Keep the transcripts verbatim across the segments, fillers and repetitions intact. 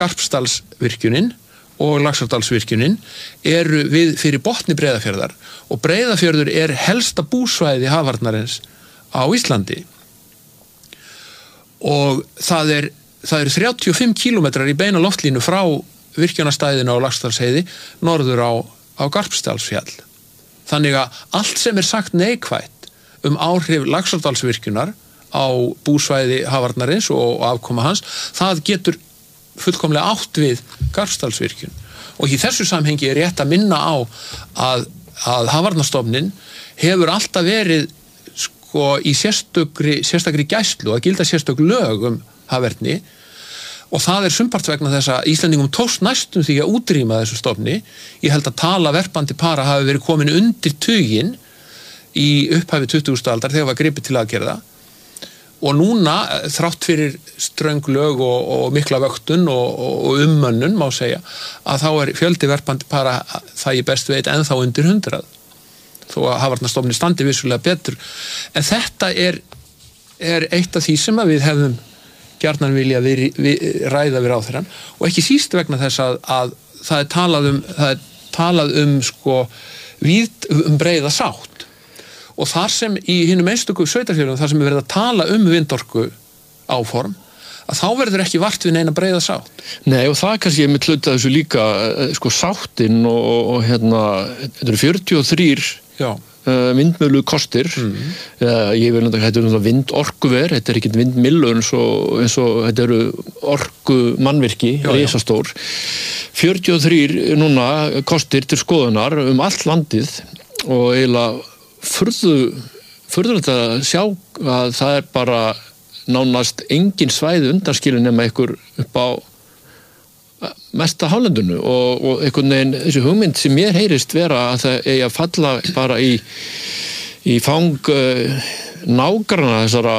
Garpsdalsvirkjunin og Laxárdalsvirkjunin eru við fyrir botni Breiðafjarðar og Breiðafjörður er helsta búsvæði hafarnarins á Íslandi og það er það eru þrjátíu og fimm kílómetrar í beina loftlínu frá virkjunarstæðinu á Laxárdalsheiði norður á, á Garpsdalsfjall. Þannig að allt sem er sagt neikvætt um áhrif Laxárdalsvirkjunar á búsvæði hafarnarins og afkoma hans, það getur fullkomlega átt við Garpsdalsvirkjun. Og í þessu samhengi er rétt að minna á að, að Hafarnarstofnun hefur alltaf verið sko í sérstökri, sérstakri gæslu að gilda sérstök lög um haferni og það er sumpart vegna þess að Íslendingum tókst næstum því að útrýma þessu stofni. Ég held að tala verpandi para hafi verið komin undir tuginn í upphafi tuttugustu aldar þegar var gripið til aðgerða og núna þrátt fyrir ströng lög og, og mikla vöktun og, og ummönnun má segja að þá er fjöldi verpandi para það ég best veit ennþá undir hundrað þó að Hafarnarstofnun standi vissulega betur en þetta er, er eitt af því sem að við hefðum gjarnan vilja við, við, ræða við ráðherrann og ekki síst vegna þess að, að það er talað um, það er talað um sko víð, um breiða sátt og þar sem í hinum einstöku sveitarfélögum þar sem er verið að tala um vindorku áform að þá verður ekki vart við neina breiða sátt. Nei og það kannski ég með hluta þessu líka sko sáttin og, og, og hérna þetta eru fjörutíu og þrír uh, vindmjölu kostir mm. uh, ég vil náttúrulega, þetta er vindorkuver þetta er ekki vindmillur eins og, eins og þetta eru orku mannvirki risastór fjörutíu og þrír núna kostir til skoðunar um allt landið og eiginlega furðu furðulegt að sjá að það er bara nánast engin svæði undanskilin nema einhver upp á mesta hálendinu og, og einhvern veginn þessi hugmynd sem mér heyrist vera að það eigi að falla bara í, í fang uh, nágranna þessara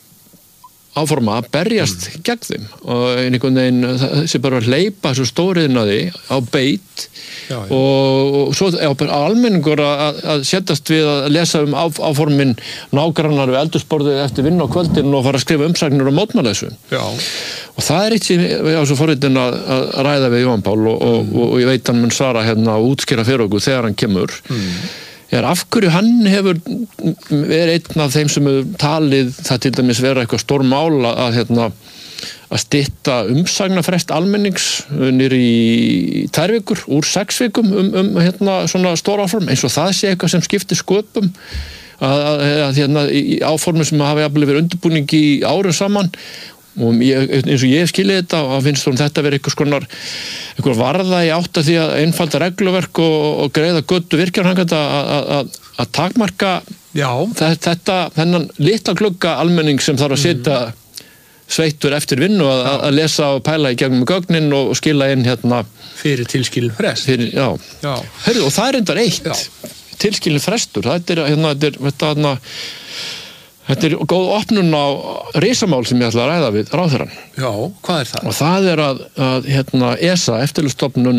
áforma að berjast mm. gegn þeim og einhvern veginn þessi bara að hleypa þessu stóriðnaði á beit já, já. Og, og svo já, almenningur að, að setjast við að lesa um á, áformin nágrannar við eldhúsborðið eftir vinnu á kvöldin og fara að skrifa umsagnir og mótmæla þessu og það er eitt sem ég á svo forritin að, að ræða við Jóhann Pál og, mm. og, og ég veit hann mun svara hérna og útskýra fyrir okkur þegar hann kemur mm. er af hverju hann hefur verið einn af þeim sem hefur talið það til dæmis vera eitthvað stór mál að, hérna, að stytta umsagnarfrest almennings niður í tvær vikur úr sex vikum um, um hérna, svona stór áform eins og það sé eitthvað sem skiptir sköpum að, að, að hérna, í áformum sem hafa jafnvel verið undirbúning í árum saman og ég, eins og ég skilji þetta og finnst hún þetta verið eitthvað skonar eitthvað varða í átt að því að einfalda regluverk og, og greiða götu virkjarhanganda að takmarka þetta, þennan litla glugga almenning sem þarf að setja sveittur eftir vinnu að, að lesa og pæla í gegnum gögnin og, og skila inn hérna fyrir tilskilin frest fyrir, já. Já. Heyrðu, og það er endar eitt já. Tilskilin frestur þetta er hérna þetta er, þetta, hérna, Þetta er góð opnun á risamál sem ég ætla að ræða við ráðherrann. Já, hvað er það? Og það er að, að hérna, E S A, eftirlitsstofnun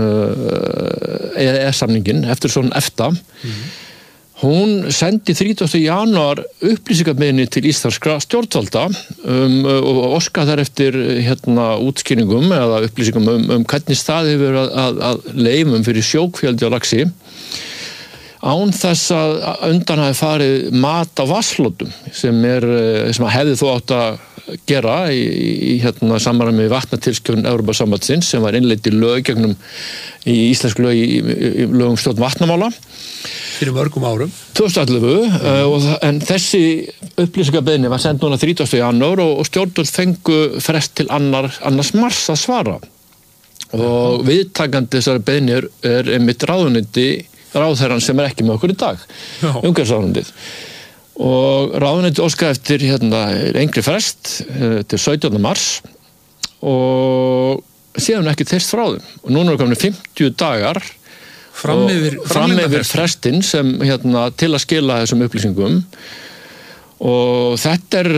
uh, E E S-samningin, eftir svona EFTA, mm. hún sendi þrítugasta janúar upplýsingarbeiðni til íslenskra stjórnvalda um, og óska þar eftir hérna, útskýringum eða upplýsingum um, um hvernig staðið hefur að, að, að leifum fyrir sjókfjöldi á laxi án þess að undan hafi farið mat á vatnsflótum sem, er, sem hefði þó átt að gera í, í hérna, samræmi við vatnatilskipun Evrópusambandsins sem var innleidd í lög gegnum í íslensku lög í, í lögum stjórn vatnamála fyrir mörgum árum tvö þúsund og ellefu mm. uh, en þessi upplýsingarbeiðni var send núna þrítugasta janúar og, og stjórnvöld fengu frest til annar, annars mars að svara og mm. viðtakandi þessari beiðni er, er einmitt ráðuneyti ráðherrann sem er ekki með okkur í dag umhverfisráðuneytið og ráðuneytið óskaði eftir hérna engri frest uh, til sautjánda mars og síðan ekki þyrst frá þeim og núna er komin fimmtíu dagar fram yfir, fram yfir frestinn sem hérna til að skila þessum upplýsingum og þetta er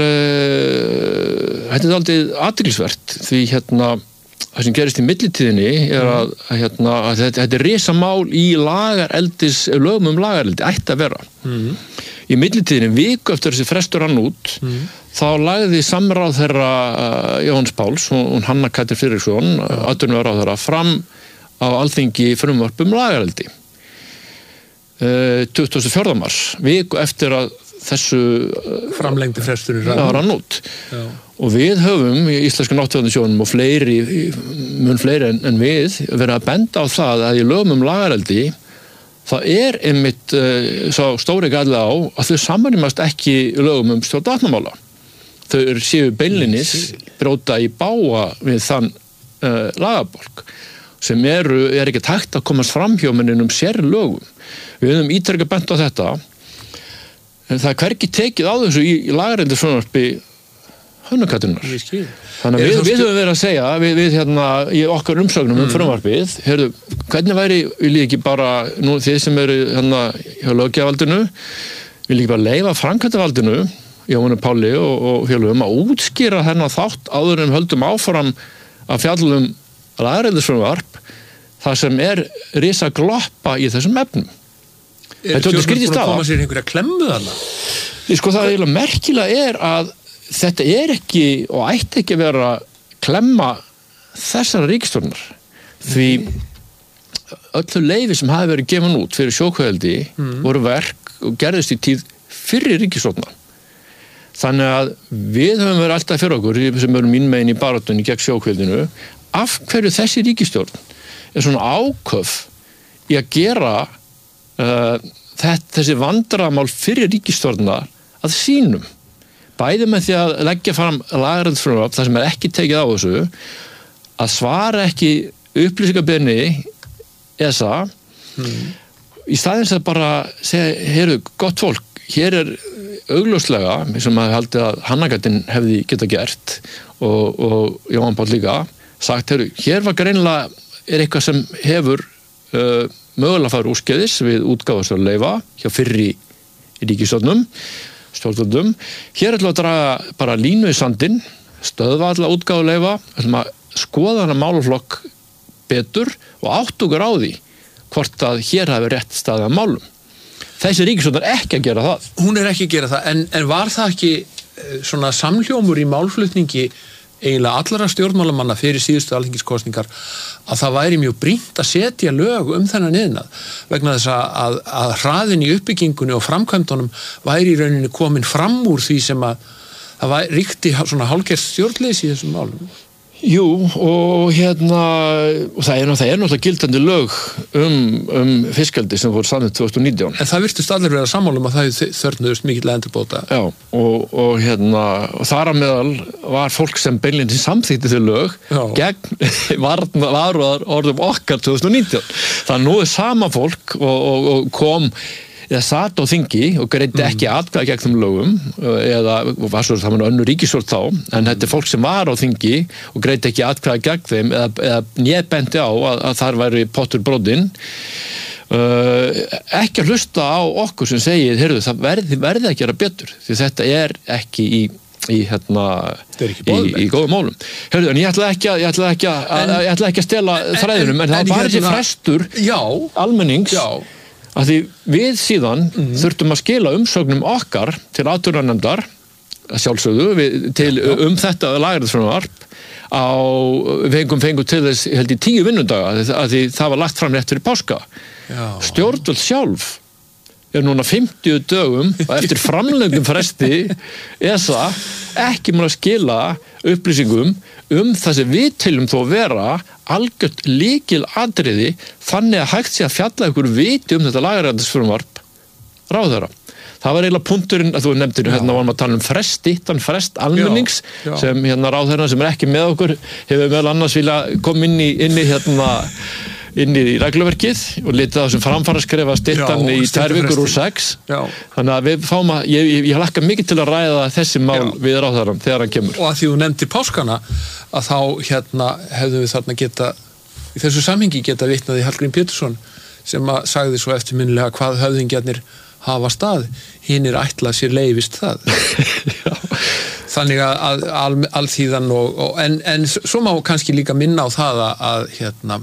uh, þetta er aldrei athyglisvert því hérna það sem gerist í millitíðinni er að, að, hérna, að þetta, þetta er risamál í lagareldis, lögum um lagareldi ætti að vera. Mm. Í millitíðinni, viku eftir þessi frestur rann út, mm. þá lagði samráð þeirra Jóhanns Páls og Hanna Katrín Friðriksson, atvinnuráð þeirra, fram á Alþingi frumvarp um lagareldi tuttugasta og fjórða mars, viku eftir að þessu framlengdi fresturinn rann út. Já. Og við höfum í Íslensku náttúruverndarsjóðnum og fleiri, mun fleiri en, en við, verið að benda á það að í lögum um lagareldi það er einmitt uh, svo stóri galli á að þau samrýmast ekki lögum um stjórn vatnamála. Þau séu beinlinis brjóta í bága við þann uh, lagabálk sem eru, er ekki hægt að komast fram hjá um sérlögum. Við höfum ítrekað bent á þetta. En það er hvergi tekið á þessu í, í lagareldisfrumvarpi Hönnu Katrínar. Þannig að við, við höfum verið að segja við, við hérna í okkar umsögnum mm. um frumvarpið, heyrðu, hvernig væri vil ég ekki bara, nú þið sem eru hérna hjá löggjafaldinu, vil ég ekki bara leyfa framkvæmdarvaldinu, Jóhanni Páli og, og félögum að útskýra þennan þátt áður en höldum áfram að fjallum lagareldisfrumvarp, það sem er risa gloppa í þessum efnum. Er stjórnvöld búin að koma sér einhverja klemmu þarna? Sko það eiginlega merkilega er að þetta er ekki og ætti ekki að vera klemma þessara ríkisstjórnar. Því öllu leyfi sem hafi verið gefin út fyrir sjókvíaeldi mm. voru verk og gerðist í tíð fyrri ríkisstjórna. Þannig að við höfum verið alltaf fyrir okkur sem erum mín megin í baráttunni gegn sjókvíaeldinu, af hverju þessi ríkisstjórn er svona áköf í að gera Uh, þetta, þessi vandramál fyrir ríkisstjórnar að sínum. Bæði með því að leggja fram lagareldisfrumvarp þar sem er ekki tekið á þessu, að svara ekki upplýsingabeiðni E S A mm. í staðins að bara segja, heyrðu, gott fólk, hér er augljóslega, sem að haldi að Hanna Katrín hefði geta gert og, og Jóhann Páll líka sagt, heyrðu, hér var greinilega er eitthvað sem hefur uh, mögulega fara úrskeiðis við útgáfastöðu leyfa hjá fyrri ríkisstjórnum, stjórnvöldum. Hér ætlum við að draga bara línu í sandinn, stöðva alla útgáfu leyfa, ætlum að skoða hana málaflokk betur og átt okkur á því hvort að hér hafi rétt staðið að málum. Þessi ríkisstjórn er ekki að gera það. Hún er ekki að gera það, en, en var það ekki svona samhljómur í málflutningi eiginlega allara stjórnmálamanna fyrir síðustu alþingiskosningar að það væri mjög brýnt að setja lög um þennan iðnað vegna þess að, að, að hraðin í uppbyggingunni og framkvæmdunum væri í rauninni komin fram úr því sem að það væri ríkti svona hálfgerð stjórnleysi í þessum málum. Jú, og hérna og það er, það er náttúrulega gildandi lög um, um fiskeldi sem voru samið tvö þúsund og nítján. En það virtust allir vera sammála um að það þörfnuðust mikill endurbóta. Já, og, og hérna og þar að meðal var fólk sem beinlínis samþykkti þau lög Já. gegn varúðar orðum okkar tvö þúsund og nítján. Það nú er sama fólk og, og, og kom eða satt á þingi og greiddi ekki mm. atkvæði gegn þeim lögum eða var svo það var önnur ríkisstjórn þá en mm. þetta er fólk sem var á þingi og greiddi ekki atkvæði gegn þeim eða, eða nébenti á að, að þar væri pottur brotinn uh, ekki að hlusta á okkur sem segir, heyrðu, það verði, verði að gera betur því þetta er ekki í í hérna í, í góðum málum. Hörðu, en ég ætla ekki að ég ætla ekki að, en, að, ég ætla ekki að stela þræðinum en, en, en það var þessi frestur já, almennings já. Að því við síðan mm. þurftum að skila umsögnum okkar til atvinnuréttarnefndar sjálfsögðu við, til, um þetta lagareldisfrumvarp á fengum fengum til þess held í tíu vinnudaga að því það var lagt fram rétt fyrir páska. Já. Stjórnvöld sjálf er núna fimmtíu dögum og eftir framlengum fresti E S A ekki múin að skila upplýsingum um það sem við teljum þó vera algjört lykil atriði þannig að hægt sé að fjalla ykkur viti um þetta lagareldisfrumvarp ráðherra. Það var eiginlega punkturinn að þú nefndir hérna varum að tala um fresti, þann frest almennings já, já. sem hérna ráðherra sem er ekki með okkur hefur meðal annars vilja koma inn í, inn í hérna inn í regluverkið og litið á þessum framfara skrefa stittan í tvær vikur úr sex. Já. Þannig að við fáum að, ég, ég, ég hlakka mikið til að ræða þessi mál Já. við ráðherrann þegar hann kemur. Og að því þú nefndir páskana að þá hérna hefðum við þarna geta, í þessu samhengi geta vitnaði Hallgrím Pétursson sem að sagði svo eftirminnilega hvað höfðingjarnir hafa stað, hinir ætla sér leyfist það. Þannig að, að al, alþýðan og, og en, en svo má kannski líka minna á það að, að hérna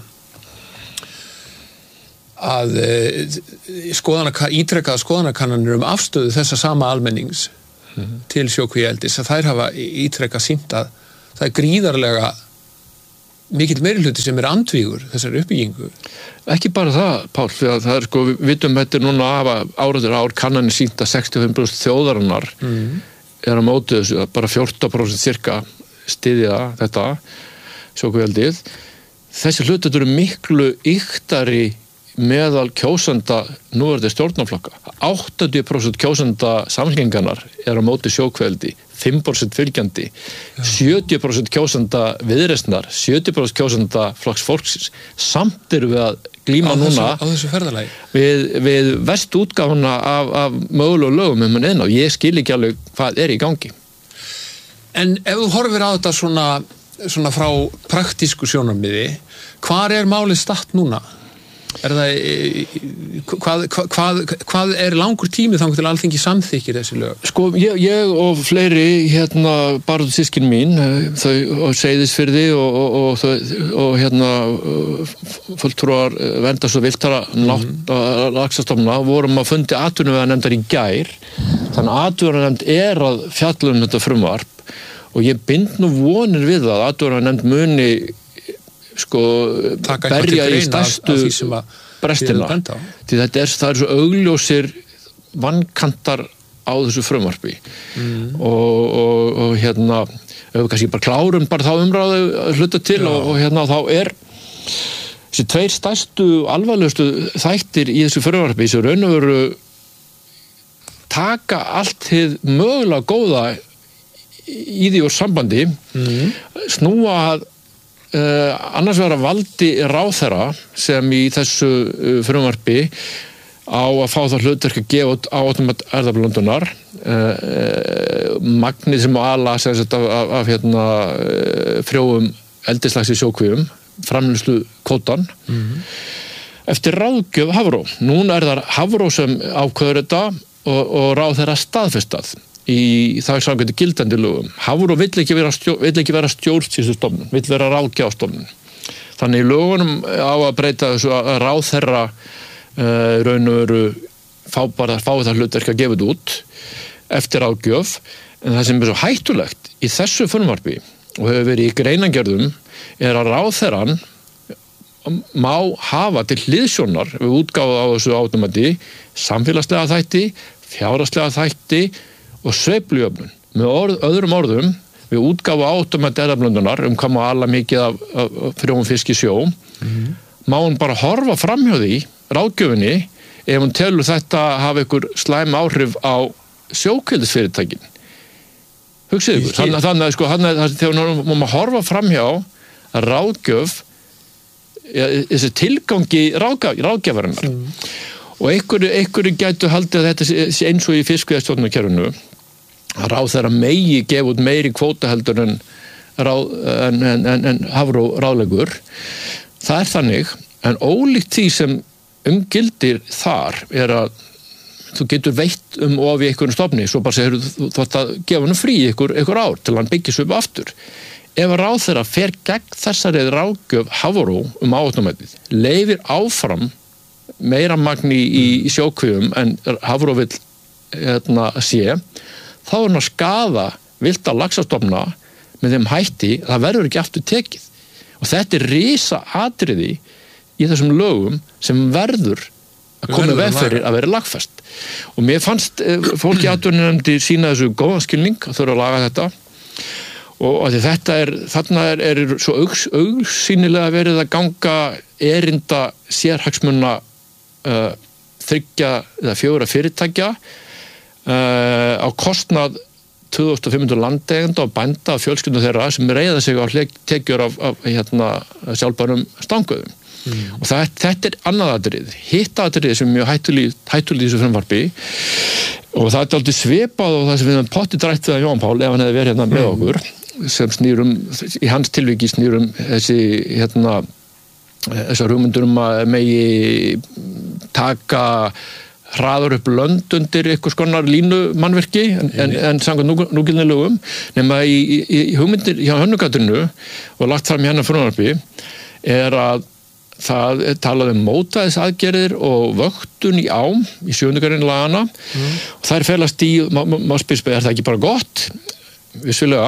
að skoðana, ítrekkaða skoðanakannanir um afstöðu þessa sama almennings mm-hmm. til sjókvíaeldis að þær hafa ítrekað sýnt að það er gríðarlega mikill meirihluti sem er andvígur þessari uppbyggingu. Ekki bara það, Pál, því að það er sko, við vitum þetta núna af áraður ár kannanir sýnt að sextíu og fimm prósent þjóðarinnar mm. er að móti þessu, bara fjórtán prósent cirka styðja þetta sjókvíaeldið. Þessi hlutur eru miklu ýktari meðal kjósenda núverandi stjórnarflokka. áttatíu prósent kjósenda Samfylkingarinnar er á móti sjókvíaeldi, fimm prósent fylgjandi, Já. sjötíu prósent kjósenda Viðreisnar, sjötíu prósent kjósenda Flokks fólksins. Samt eru við að glíma á núna þessu, á þessu ferðalagi við, við verstu útgáfuna af, af mögulegu lögum um hann einn og ég skil ekki alveg hvað er í gangi. En ef þú horfir á þetta svona, svona frá praktísku sjónarmiði, hvar er málið statt núna? Er það, hvað, hvað, hvað er langur tími þannig til Alþingi samþykkir þessi lög? Sko, ég, ég og fleiri, hérna, bara sískin mín, þau og Seyðisfirði og, og, og, og, og hérna, fulltrúar Verndar og Viltara mm-hmm. laxastofna, vorum að fundi atvinnuveganefndar í gær, þannig að atvinnuveganefnd er að fjalla um þetta frumvarp og ég bind nú vonir við það að atvinnuveganefnd muni sko berja í stærstu brestina því þetta er, það er svo augljósir vankantar á þessu frumvarpi mm. og, og, og hérna ef við kannski bara klárum bara þá umræðu að hluta til og, og hérna þá er þessi tveir stærstu alvarlegustu þættir í þessu frumvarpi sem raun og veru taka allt hið mögulega góða í því úr sambandi mm. snúa að Uh, annars vera valdi ráðherra sem í þessu uh, frumvarpi á að fá það hlutverk að gefa út áhættumat erfðablöndunar uh, uh, magnið sem ala sem sagt, af, af, af hérna, uh, frjóum eldislags í sjókvíum framleiðslu kvótan mm-hmm. eftir ráðgjöf Hafró. Núna er það Hafró sem ákveður þetta og, og ráðherra staðfestað í það samkvæmt gildandi lögum. Hafró vill ekki vera, stjórn, vill ekki vera stjórnsýslustofnun, vill vera ráðgjafastofnun. Þannig í lögunum á að breyta þessu að ráðherra uh, raun og veru fá bara fá það hlutverk að gefa þetta út eftir ráðgjöf, en það sem er svo hættulegt í þessu frumvarpi og hefur verið í greinargerðum er að ráðherran má hafa til hliðsjónar við útgáfu á þessu átumati samfélagslega þætti, fjárhagslega þætti og sveiflujöfnun. Með orð, öðrum orðum, við útgáfu átumati erfðablöndunar um hvað má ala mikið af, af, af frjóum fisk í sjó, mm-hmm. má hún bara horfa framhjá því, ráðgjöfinni, ef hún telur þetta hafa ykkur slæm áhrif á sjókvíaeldisfyrirtækin. Hugsið ykkur, þannig, þannig að sko, þannig að þegar hún má horfa framhjá að ráðgjöf, ja, þessi tilgangi ráðgjafarinnar. Mm. Og einhverju, einhverju gætu haldið að þetta sé eins og í fiskveiðistjórnarkerfinu að ráðherra megi gefa út meiri kvóta heldur en, ráð, en, en, en, en Hafró ráðlegur. Það er þannig, en ólíkt því sem umgildir þar er að þú getur veitt um of í einhverjum stofni, svo bara segir þú þátt að gefa hann frí ykkur, ykkur ár til hann byggis upp aftur. Ef ráðherra fer gegn þessari ráðgjöf Hafró um áhættumætið, leyfir áfram meira magni í, í sjókvíum en Hafró vill hérna, sé, þá er hann að skaða villta laxastofna með þeim hætti að það verður ekki aftur tekið. Og þetta er risa atriði í þessum lögum sem verður að koma veg fyrir að vera lagfest. Og mér fannst fólk í atvinnuveganefnd sína þessu góðan skilning að þurfa að laga þetta og að þetta er, þarna er, er svo augs, augsýnilega verið að ganga erinda sérhagsmunna uh, þriggja eða fjóra fyrirtækja uh, á kostnað tvö þúsund fimm hundruð landeigenda og bænda af fjölskyldum þeirra sem reiða sig á tekjur af, af hérna, sjálfbærum stangöðum. Mm. Og það, þetta er annað atrið. Hitt atrið sem er mjög hættulegt hættulegt í þessu frumvarpi og það er aldrei svipað og það sem við höfum pottið rætt við að Jón Pál ef hann hefði verið hérna með okkur sem snýrum, í hans tilviki snýrum þessi hérna þessar hugmyndur um að megi taka hraður upp lönd undir einhvers konar línu mannverki en, en, en samkvæmt núgildandi lögum nema í, í, í hugmyndir hjá Hönnugatrinu og lagt fram hérna frumvarpi er að það er talað um mótvæðisaðgerðir og vöktun í ám í sjöundu grein laganna mm. og það er felast í, má, má spyrja, er það ekki bara gott? Vissulega,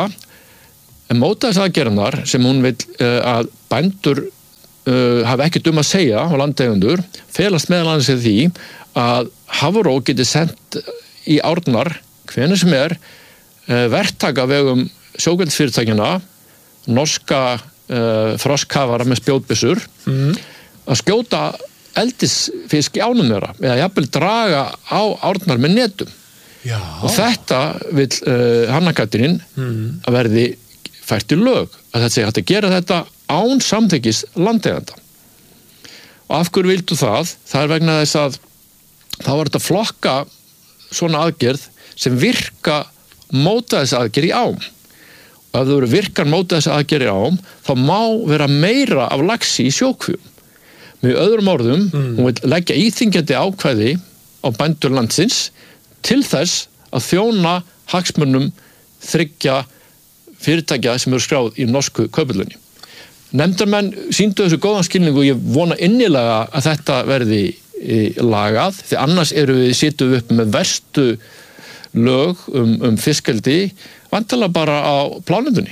en mótvæðisaðgerðinar sem hún vil uh, að bændur uh, hafa ekkert um að segja á landeigendur, felast meðal annars í því að Hafró geti sendt í árnar hvenær sem er uh, verktaka vegum sjókvísildisfyrirtækjanna, norska uh, froskkafara með spjótbyssur mm. að skjóta eldisfisk í ánum þeirra eða jafnvel draga á árnar með netum. Já. Og þetta vil uh, Hanna-Katrín mm. að verði fært í lög að þetta sé hægt að gera þetta án samþykkis landeiganda. Og af hverju vildu það? Það er vegna þess að þá var þetta flokka svona aðgerð sem virka mótvæðisaðgerð í ám. Og ef þú eru virkar mótvæðisaðgerð í ám, þá má vera meira af laxi í sjókvíum. Með öðrum orðum, mm. hún vil leggja íþyngjandi ákvæði á bændur landsins til þess að þjóna hagsmunum þriggja fyrirtækja sem eru skráð í norsku kaupillunni. Nefndarmenn sýndu þessu góðan skilningu og ég vona innilega að þetta verði lagað, því annars eru við sittum upp með verstu lög um, um fiskeldi vantilega bara á plánundunni.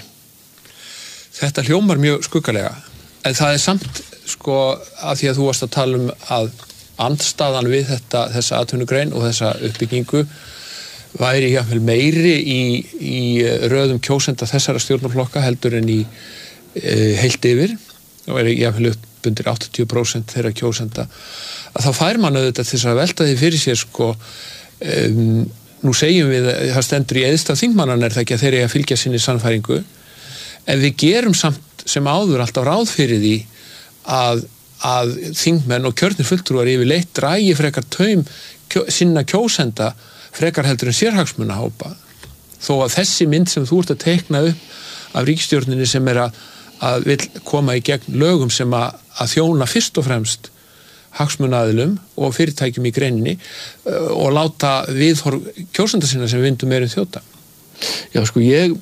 Þetta hljómar mjög skuggalega, en það er samt sko að því að þú varst að tala um að andstaðan við þetta, þessa atvinnugrein og þessa uppbyggingu væri jafnvel meiri í, í röðum kjósenda þessara stjórnarflokka heldur en í e, heilt yfir og er jafnvel upp undir áttatíu prósent þeirra kjósenda að þá fær man auðvitað til þess að velta því fyrir sér sko um, nú segjum við að það stendur í eðstaf þingmannan er það ekki að þeir eiga að fylgja sinni sannfæringu en við gerum samt sem áður alltaf ráð fyrir því að, að þingmenn og kjörnir fulltrúar yfirleitt dragi frekar taum kjó, sinna kjósenda frekar heldur en sérhagsmunahópa þó að þessi mynd sem þú ert að teikna upp af ríkisstjórninni sem er að, að vil koma í gegn lögum sem að, að þjóna fyrst og fremst hagsmunaaðilum og fyrirtækjum í greininni og láta viðhorf kjósenda sinna sem vindum meira um þjóta. Já, sko, ég...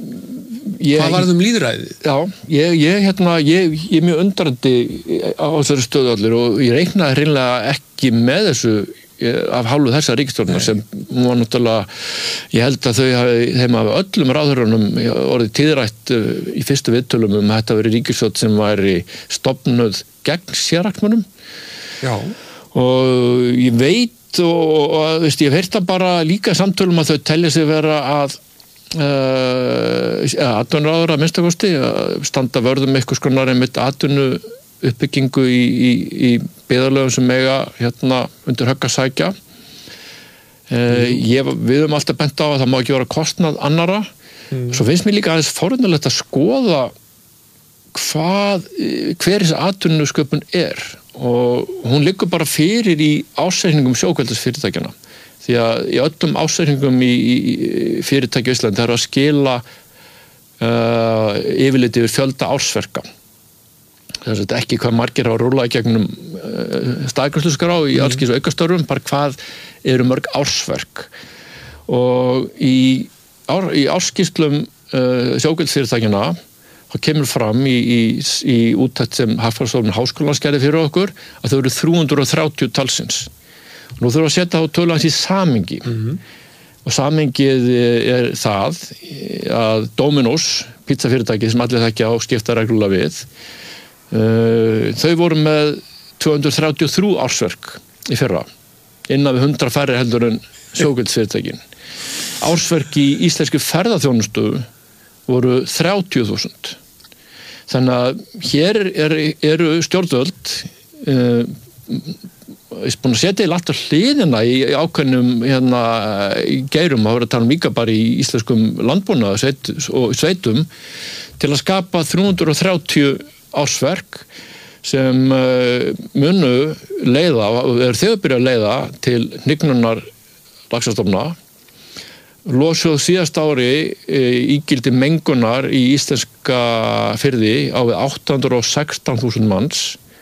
ég Hvað varð um lýðræðið? Já, ég, ég, hérna, ég, ég er mjög undrandi á þessari stöðu allir og ég reiknaði hreinlega ekki með þessu af hálfu þessa ríkisstjórnar sem var náttúrulega, ég held að þau hafi, þeim hafi öllum ráðherrunum orðið tíðrætt í fyrstu viðtölum um að þetta veri ríkisstjórn sem væri stofnuð gegn sérhagsmunum. Já. Og ég veit og, og veist, ég hef heyrt það bara líka samtölum að þau telja sig vera að uh, atvinnuráður að minnstakosti að standa vörðum eitthvað skonar einmitt atvinnu uppbyggingu í, í, í byggðarlögum sem mega hérna undir högg að sækja. Uh, ég, við höfum alltaf bent á að það má ekki vera kostnað annara. Mm. Svo finnst mér líka aðeins forunulegt að skoða hvað, hver þessi atvinnusköpun er og hún liggur bara fyrir í ásetningum sjókveldisfyrirtækjana því að í öllum ásetningum í, í fyrirtæki í Íslandi það eru að skila uh, yfirlit yfir fjölda ársverka þess að ekki hvað margir hafa rúlað í gegnum uh, staðgreiðsluskrá í alls kyns og aukastörfum, bara hvað eru mörg ársverk og í, ár, í árskýrslum uh, sjókveldisfyrirtækjana það kemur fram í, í, í úttekt sem Hagfræðistofnun Háskólans gerði fyrir okkur að þau eru þrjú hundruð og þrjátíu talsins. Og nú þurfum við að setja þá tölans í samhengi mm-hmm. og samhengið er það að Dominos, pizzafyrirtæki sem allir þekkja og skipta reglulega við, uh, þau voru með tvö hundruð þrjátíu og þrjú ársverk í fyrra, innan við hundrað færri heldur en sjókveldisfyrirtækin. Ársverk í íslensku ferðaþjónustu voru þrjátíu þúsund. Þannig að hér er, eru stjórnvöld uh, búin að setja í allt á hliðina í, í ákveðnum hérna, í geirum, að vera að tala um líka bara í íslenskum landbúnaði sveit, og sveitum til að skapa þrjú hundruð og þrjátíu ársverk sem uh, munu leiða, og eru þegar byrjað að leiða til hnignunar laxastofna. Losuð síðast ári e, ígildi mengunar í íslenska firði á við átta hundruð og sextán þúsund manns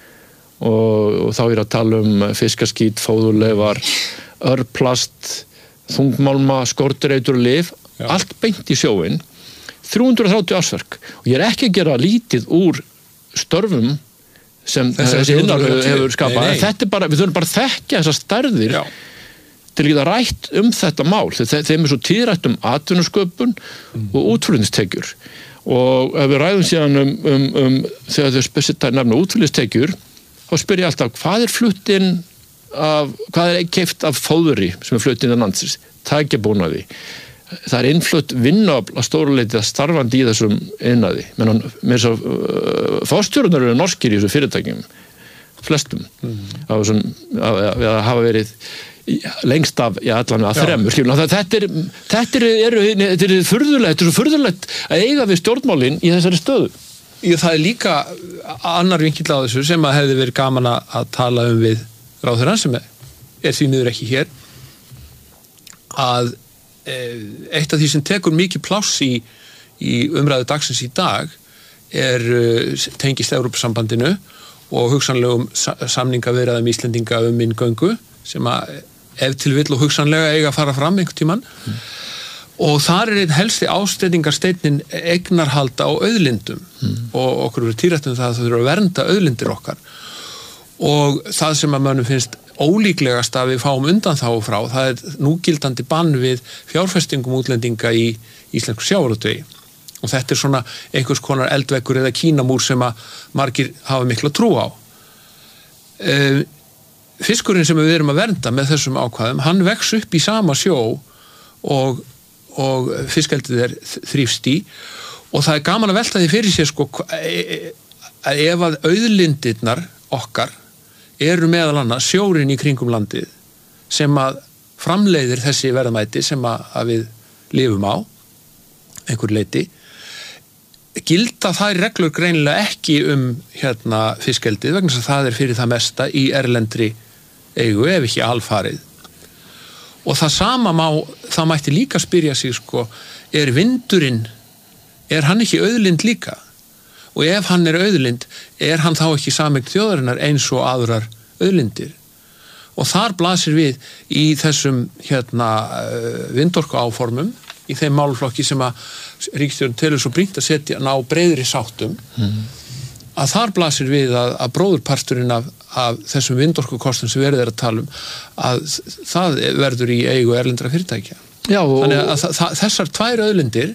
og, og þá er að tala um fiskaskít, fóðurleifar, örplast, þungmálma, skordreitur og lyf, allt beint í sjóinn, þrjú hundruð og þrjátíu ársverk og ég er ekki að gera lítið úr störfum sem þessi innarhöfu hefur skapað. Þetta er bara, við þurfum bara að þekkja þessar stærðir Já. Til að geta rætt um þetta mál. Þeim er svo tíðrætt um atvinnusköpun mm. og útflutningstekjur. Og ef við ræðum síðan um, um, um þegar þau spesittar nefna útflutningstekjur, þá spyr ég alltaf, hvað er fluttinn af, hvað er keypt af fóðri sem er flutt innan landsins, tækjabúnaði. Það er innflutt vinnuafl að stóru leyti að starfandi í þessum iðnaði. Menn með þess að uh, fórstjórnar eru norskir í þessum fyrirtækjum, flestum, mm. af þessum, að, að, að hafa verið lengst af, já, allan að þremur. Þetta er, þetta er, er, þetta er furðulegt, þetta er svo furðulegt að eiga við stjórnmálin í þessari stöðu. Jú, það er líka annar vinkill á þessu sem að hefði verið gaman að tala um við ráðherrann sem er því miður ekki hér, að eitt af því sem tekur mikið pláss í, í umræðu dagsins í dag er tengist Evrópusambandinu og hugsanlegum samningaviðræðum Íslendinga um inngöngu sem að ef til vill og hugsanlega eiga að fara fram einhvern tímann mm. og þar er einn helsti ásteytingarsteinn eignarhald á auðlindum mm. og okkur eru tíðrætt um það að það þurfa að vernda auðlindir okkar og það sem að mönnum finnst ólíklegast að við fáum undanþágu frá, það er núgildandi bann við fjárfestingum útlendinga í íslensku sjávarútvegi og þetta er svona einhvers konar eldveggur eða kínamúr sem að margir hafa mikla trú á. Uh, fiskurinn sem við erum að vernda með þessum ákvæðum, hann vex upp í sama sjó og, og fiskeldið er þrífst í og það er gaman að velta því fyrir sér sko að ef að auðlindirnar okkar eru meðal annars sjórinn í kringum landið sem að framleiðir þessi verðmæti sem að, að við lifum á einhver leiti gilda þær reglur greinilega ekki um hérna fiskeldið vegna þess að það er fyrir það mesta í erlendri eigu ef ekki alfarið og það sama má, það mætti líka spyrja sig sko, er vindurinn er hann ekki auðlind líka og ef hann er auðlind, er hann þá ekki sameign þjóðarinnar eins og aðrar auðlindir. Og þar blasir við í þessum hérna, vindorku áformum, í þeim málflokki sem að ríkisstjórnin telur svo brýnt að setja ná breiðri sáttum, mm. að þar blasir við að, að bróðurparturinn af, af þessum vindorkukostum sem verið er að tala um, að það verður í eigu erlendra fyrirtækja. Já, og... Þannig að, að þessar tvær auðlindir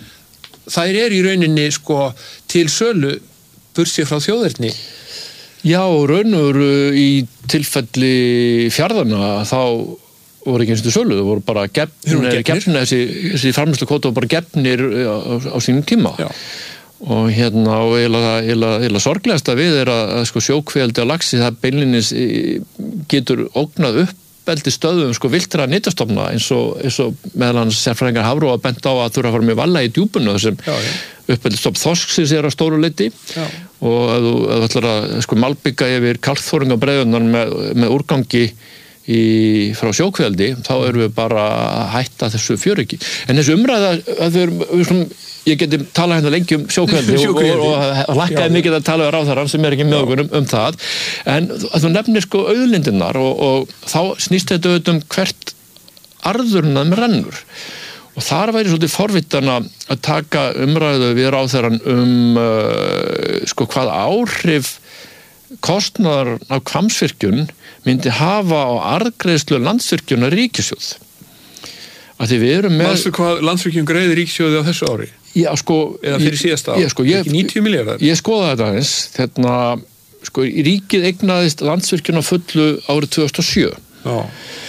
þær er í rauninni sko til sölu bursið frá þjóðerni. Já, raunur í tilfelli fjarðana þá voru ekki eins og sölu, það voru bara gefnir, gefnir þessi, þessi framleiðslu kvóta voru bara gefnir á, á sínum tíma. Já. Og hérna, og eiginlega sorglegasta við er að, að sko sjókvíaldi á laxi það beinlinis getur ógnað upp beldi stöðum sko viltra nytjastofna eins og, eins og meðal hans sérfræðingar Hafró að benda á að þurfa að fara með valla í djúpunu þessum uppbeldistofn þorsksins er á stóru leyti Já. Og ef þú, ef þú ætlar að sko malbygga yfir kalkþóringabreiðunar með, með úrgangi í, frá sjókvíaldi þá erum við bara að hætta þessu fjöryggi. En þessu umræða að við erum, við erum ég geti talað hérna lengi um sjókvíaldi og, og, og, og lakkaði mikið að tala um ráðherrann sem er ekki með okkur um, um það en þú nefnir sko auðlindirnar og, og þá snýst þetta auðvitað um hvert arðurinn að með rennur og þar væri svolítið forvitan að taka umræðu við ráðherrann um uh, sko hvað áhrif kostnaðar af Hvammsvirkjun myndi hafa á arðgreiðslu Landsvirkjunar ríkissjóð. Að því við erum með... Manstu hvað Landsvirkjun greiðir ríkissjóði á þessu ári? Já, sko... Eða fyrir síðasta ári? Sko, ég, ekki níutíu milljarðar? Ég skoðaði þetta aðeins. Þarna, sko, ríkið eignaðist Landsvirkjun á fullu árið tvö þúsund og sjö. Já.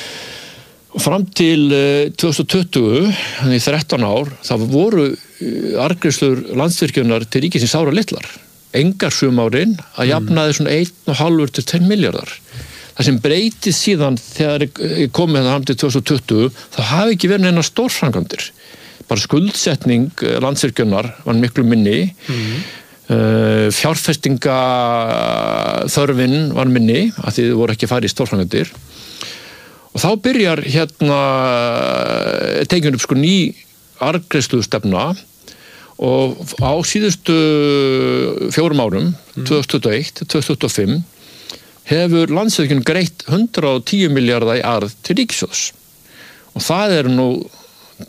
Og fram til uh, tvö þúsund og tuttugu, þannig þrettán ár, það voru uh, arðgreiðslur Landsvirkjunar til ríkisins ára litlar. Engar sumárin að jafnaði svona einn og hálfur til tveir milljarðar. Það sem breytist síðan þegar ég kom með það fram til tvö þúsund og tuttugu, það hafi ekki verið neina stórframkvæmdir. Bara skuldsetning Landsvirkjunar var miklu minni, mm. uh, fjárfestinga þörfin var minni, að þið voru ekki farið í stórframkvæmdir. Og þá byrjar hérna tekin upp sko ný arðgreiðslustefna og á síðustu fjórum árum, mm. tvö þúsund tuttugu og eitt til tvö þúsund tuttugu og fimm, hefur Landsvirkjun greitt hundrað og tíu milljarða í arð til ríkissjóðs. Og það er nú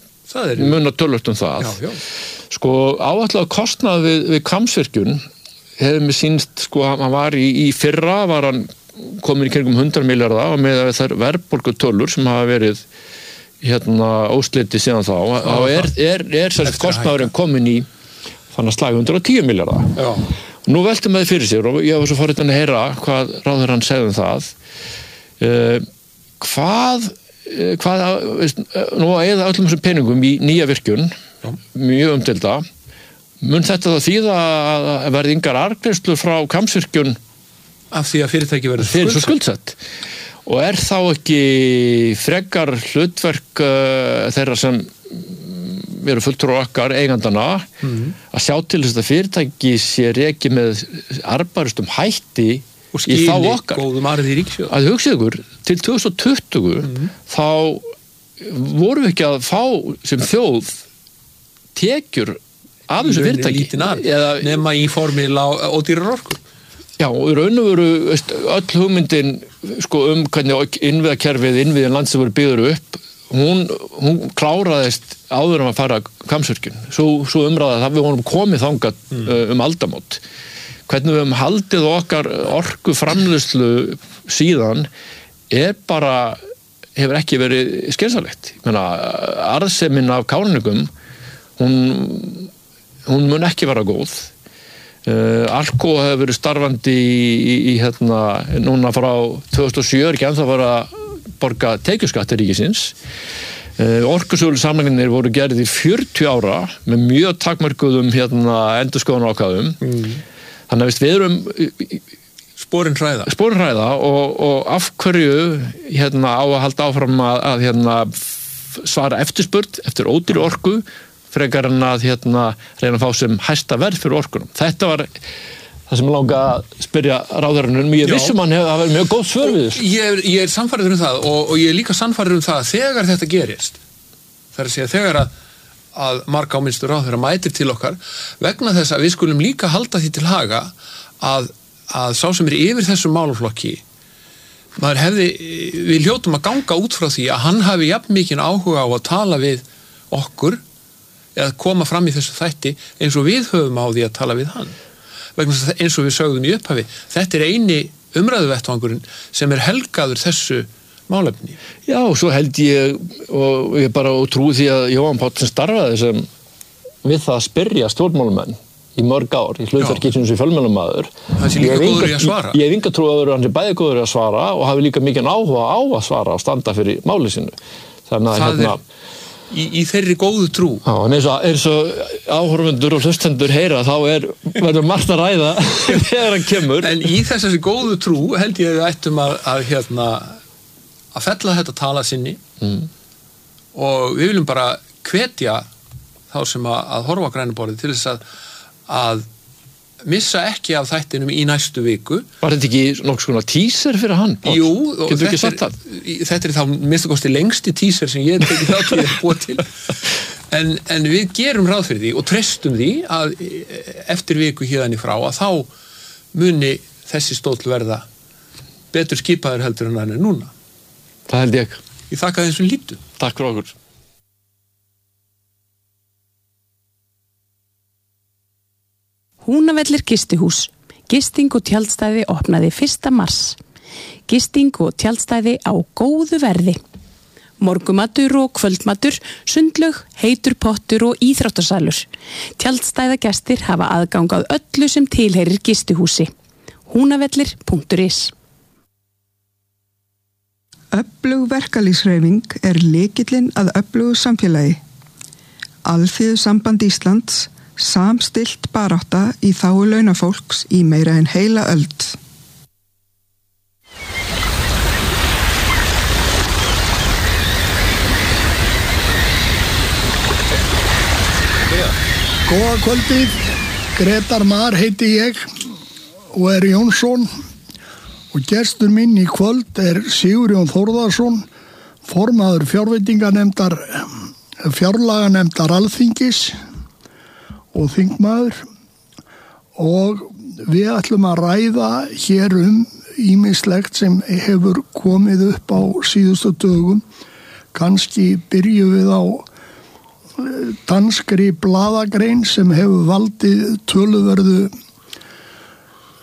munar tölvört um það. Já, já. Sko áætlaður kostnað við, við Hvammsvirkjun hefði mér sýnst sko, hann var í, í fyrra var hann komin í kringum hundrað milljarða og með þær verðbólgutölur sem hafa verið hérna ósliti síðan þá og er, er, er sérst kostnaðurinn komin í þannig að slagi hundrað og tíu milljarða. Já. Nú veltum við fyrir sér og ég var svo forritin að heyra hvað ráður hann segði um það. Uh, hvað, uh, hvað veist, nú að eða öllum þessum peningum í nýja virkjun, Já. Mjög umdelda, mun þetta þá þýða að verði yngar arðgreiðslur frá Kambsvirkjun af því að fyrirtæki verður skuldsett. skuldsett. Og er þá ekki frekar hlutverk uh, þeirra sem eru fulltrúar okkar eigandana mm. að sjá til þess að fyrirtæki sé rekið með arðbæristum hætti og skili góðum arði í ríkissjóð. Að hugsið ykkur, til tvö þúsund tuttugu mm. þá vorum við ekki að fá sem þjóð tekjur af þessu fyrirtæki. Eða nema í formi ódýrar orku. Já, og í raun og veru öll hugmyndin sko, um hvernig innviðakerfið, innviðin land sem voru byggður upp, hún, hún kláraðist áður um að fara Kambsvirkjun. Svo, svo umræða það við vorum komið þangað mm. um aldamót. Hvernig við höfum haldið okkar orku framleiðslu síðan er bara, hefur ekki verið skynsamlegt. Ég meina, arðsemin af Kárahnjúkum, hún, hún mun ekki vera góð. Uh, Alko hefur verið starfandi í, í, í hérna, núna frá tvö þúsund og sjö er ekki ennþá að fara að borga tekjuskatt ríkisins. Uh, Orkusölu samningarnir voru gerðir í fjörutíu ára með mjög takmörkuðum hérna, endurskoðun ákvæðum. Mm. Þannig að við erum sporin hræða, sporin hræða og, og af hverju hérna, á að halda áfram að, að hérna, svara eftirspurn eftir ódýri orku frekar en að hérna, reyna að fá sem hæsta verð fyrir orkunum. Þetta var það sem ég langa að spyrja ráðherranum. Ég vissum hann hefði að vera mjög góð svör við þessu. Ég er, ég er sannfærður um það og, og ég er líka sannfærður um það að þegar þetta gerist, það er að segja þegar að, að marga áminnstur ráðherra mætir til okkar, vegna þess að við skulum líka halda því til haga að, að sá sem er yfir þessum málaflokki, maður hefði, við hljótum að ganga út frá því að hann hafi jafn mikinn áhuga á að tala við okkur eða koma fram í þessu þætti eins og við höfum á því að tala við hann. Vegna eins og við sögðum í upphafi, þetta er eini umræðuvettvangurinn sem er helgaður þessu málefni. Já, og svo held ég og ég bara og trúi því að Jóhann Páll sem starfaði sem við það að spyrja stjórnmálamenn í mörg ár, í hlutverki sem fjölmiðlamaður. Það sé líka góður í að svara. Ég hef enga trú að vera hann sem bæði góður í að svara og hafi líka mikinn áhuga á að svara og standa fyrir máli sínu. Þannig að hérna Í, í þeirri góðu trú. Já, en eins og, eins og áhorfendur og hlustendur heyra þá er, verður margt að ræða þegar hann kemur. En í þessari góðu trú held ég að við ættum að, að, hérna, að fella þetta tala sinni mm. og við viljum bara hvetja þá sem að, að horfa á grænuborðið til þess að, að missa ekki af þættinum í næstu viku. Var þetta ekki nokkuð svona teaser fyrir hann? Páll? Jú, og þetta er, þetta er þá minnstu kosti lengsti teaser sem ég hef tekið þátt í að búa til. En, en við gerum ráð fyrir því og treystum því að eftir viku hérðan í frá að þá muni þessi stóll verða betur skipaður heldur en hann er núna. Það held ég. Ég þakka þessum lítu. Takk fyrir okkur. Húnavellir gistihús. Gisting og tjaldstæði opnaði fyrsta mars. Gisting og tjaldstæði á góðu verði. Morgumatur og kvöldmatur, sundlaug, heitur pottur og íþróttasalur. Tjaldstæðagestir hafa aðgangað öllu sem tilheyrir gistihúsi. húnavellir punktur is Öflug verkalýðshreyfing er lykillinn að öflugu samfélagi. Alþýðusamband Íslands samstillt barátta í þágu launafólks í meira en heila öld. Góða kvöldið, Gretar Mar heiti ég og er Jónsson og gestur minn í kvöld er Sigurjón Þórðarsson, formaður fjárveitinganemndar, fjárlaganemndar Alþingis og þingmaður og við ætlum að ræða hér um ýmislegt sem hefur komið upp á síðustu dögum. Kannski byrjum við á danskri blaðagrein sem hefur valdið töluverðu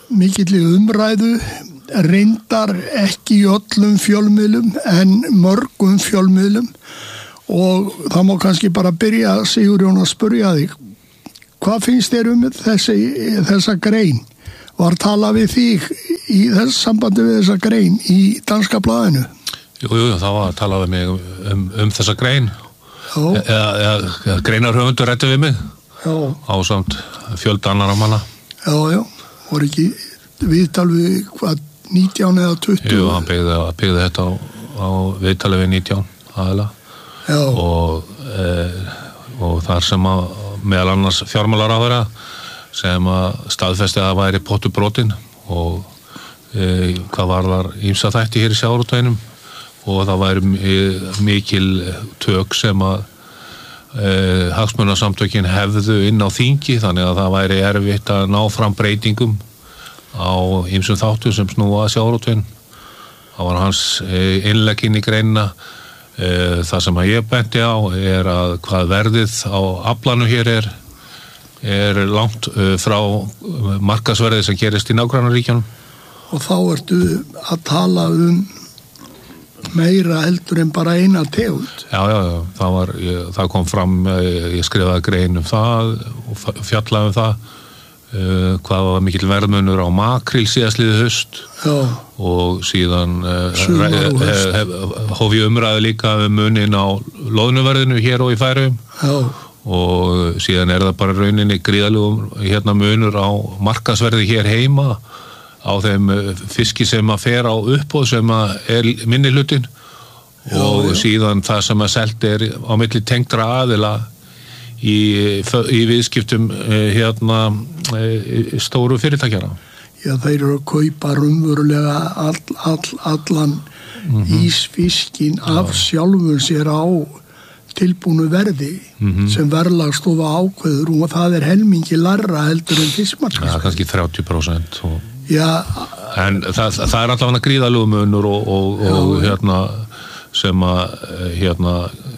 mikilli umræðu, reyndar ekki í öllum fjölmiðlum en mörgum fjölmiðlum og það má kannski bara byrja Sigurjón að spyrja þig hvað finnst þér um þessi, þessa grein? Var talað við þig í þess sambandi við þessa grein í Danska blaðinu? Jú, jú, það var að tala við mig um, um, um þessa grein eða, eða greinarhöfundur ræddi við mig já. Á samt fjölda annara manna. Já, já, voru ekki viðtal við hvað nítján eða tuttugu? Jú, hann byggði, byggði þetta á, á viðtali við nítján aðeila og, e, og þar sem að meðal annars fjármálaráðherra sem að staðfesti að það væri pottur brotin og e, hvað var þar ýmsa þætti hér í sjávarútveginum og það væri mikil tök sem að e, hagsmunasamtökin hefðu inn á þingi þannig að það væri erfitt að ná fram breytingum á ýmsum þáttum sem snúa að sjávarútveginn. Það var hans e, innlegg inn í greinina. E, það sem að ég benti á er að hvað verðið á aflanum hér er er langt e, frá markaðsverðið sem gerist í nágrannaríkjunum. Og þá ertu að tala um meira heldur en bara eina tegund. Já, já, já, það var, ég, það kom fram, ég, ég skrifaði grein um það og fjallaði um það, uh, hvað var mikill verðmunur á makril síðastliðið haust já. Og síðan uh, hóf ég umræði líka um munin á loðnuverðinu hér og í Færeyjum já. Og síðan er það bara rauninni gríðalegum hérna munur á markaðsverði hér heima á þeim fiski sem að fer á uppboð sem að er minni hlutin já, og já. Síðan það sem að selt er á milli tengdra aðila í, í viðskiptum hérna stóru fyrirtækjara. Já, þeir eru að kaupa raunverulega all, all, allan mm-hmm. ísfiskin af sjálfum sér á tilbúnu verði mm-hmm. sem verðlagstofa ákveður og það er helmingi larra heldur en fiskmarkaðsverð. Já, kannski þrjátíu prósent og Já, en það, það er allavega gríðalegu munur og, og, já, og hérna sem að hérna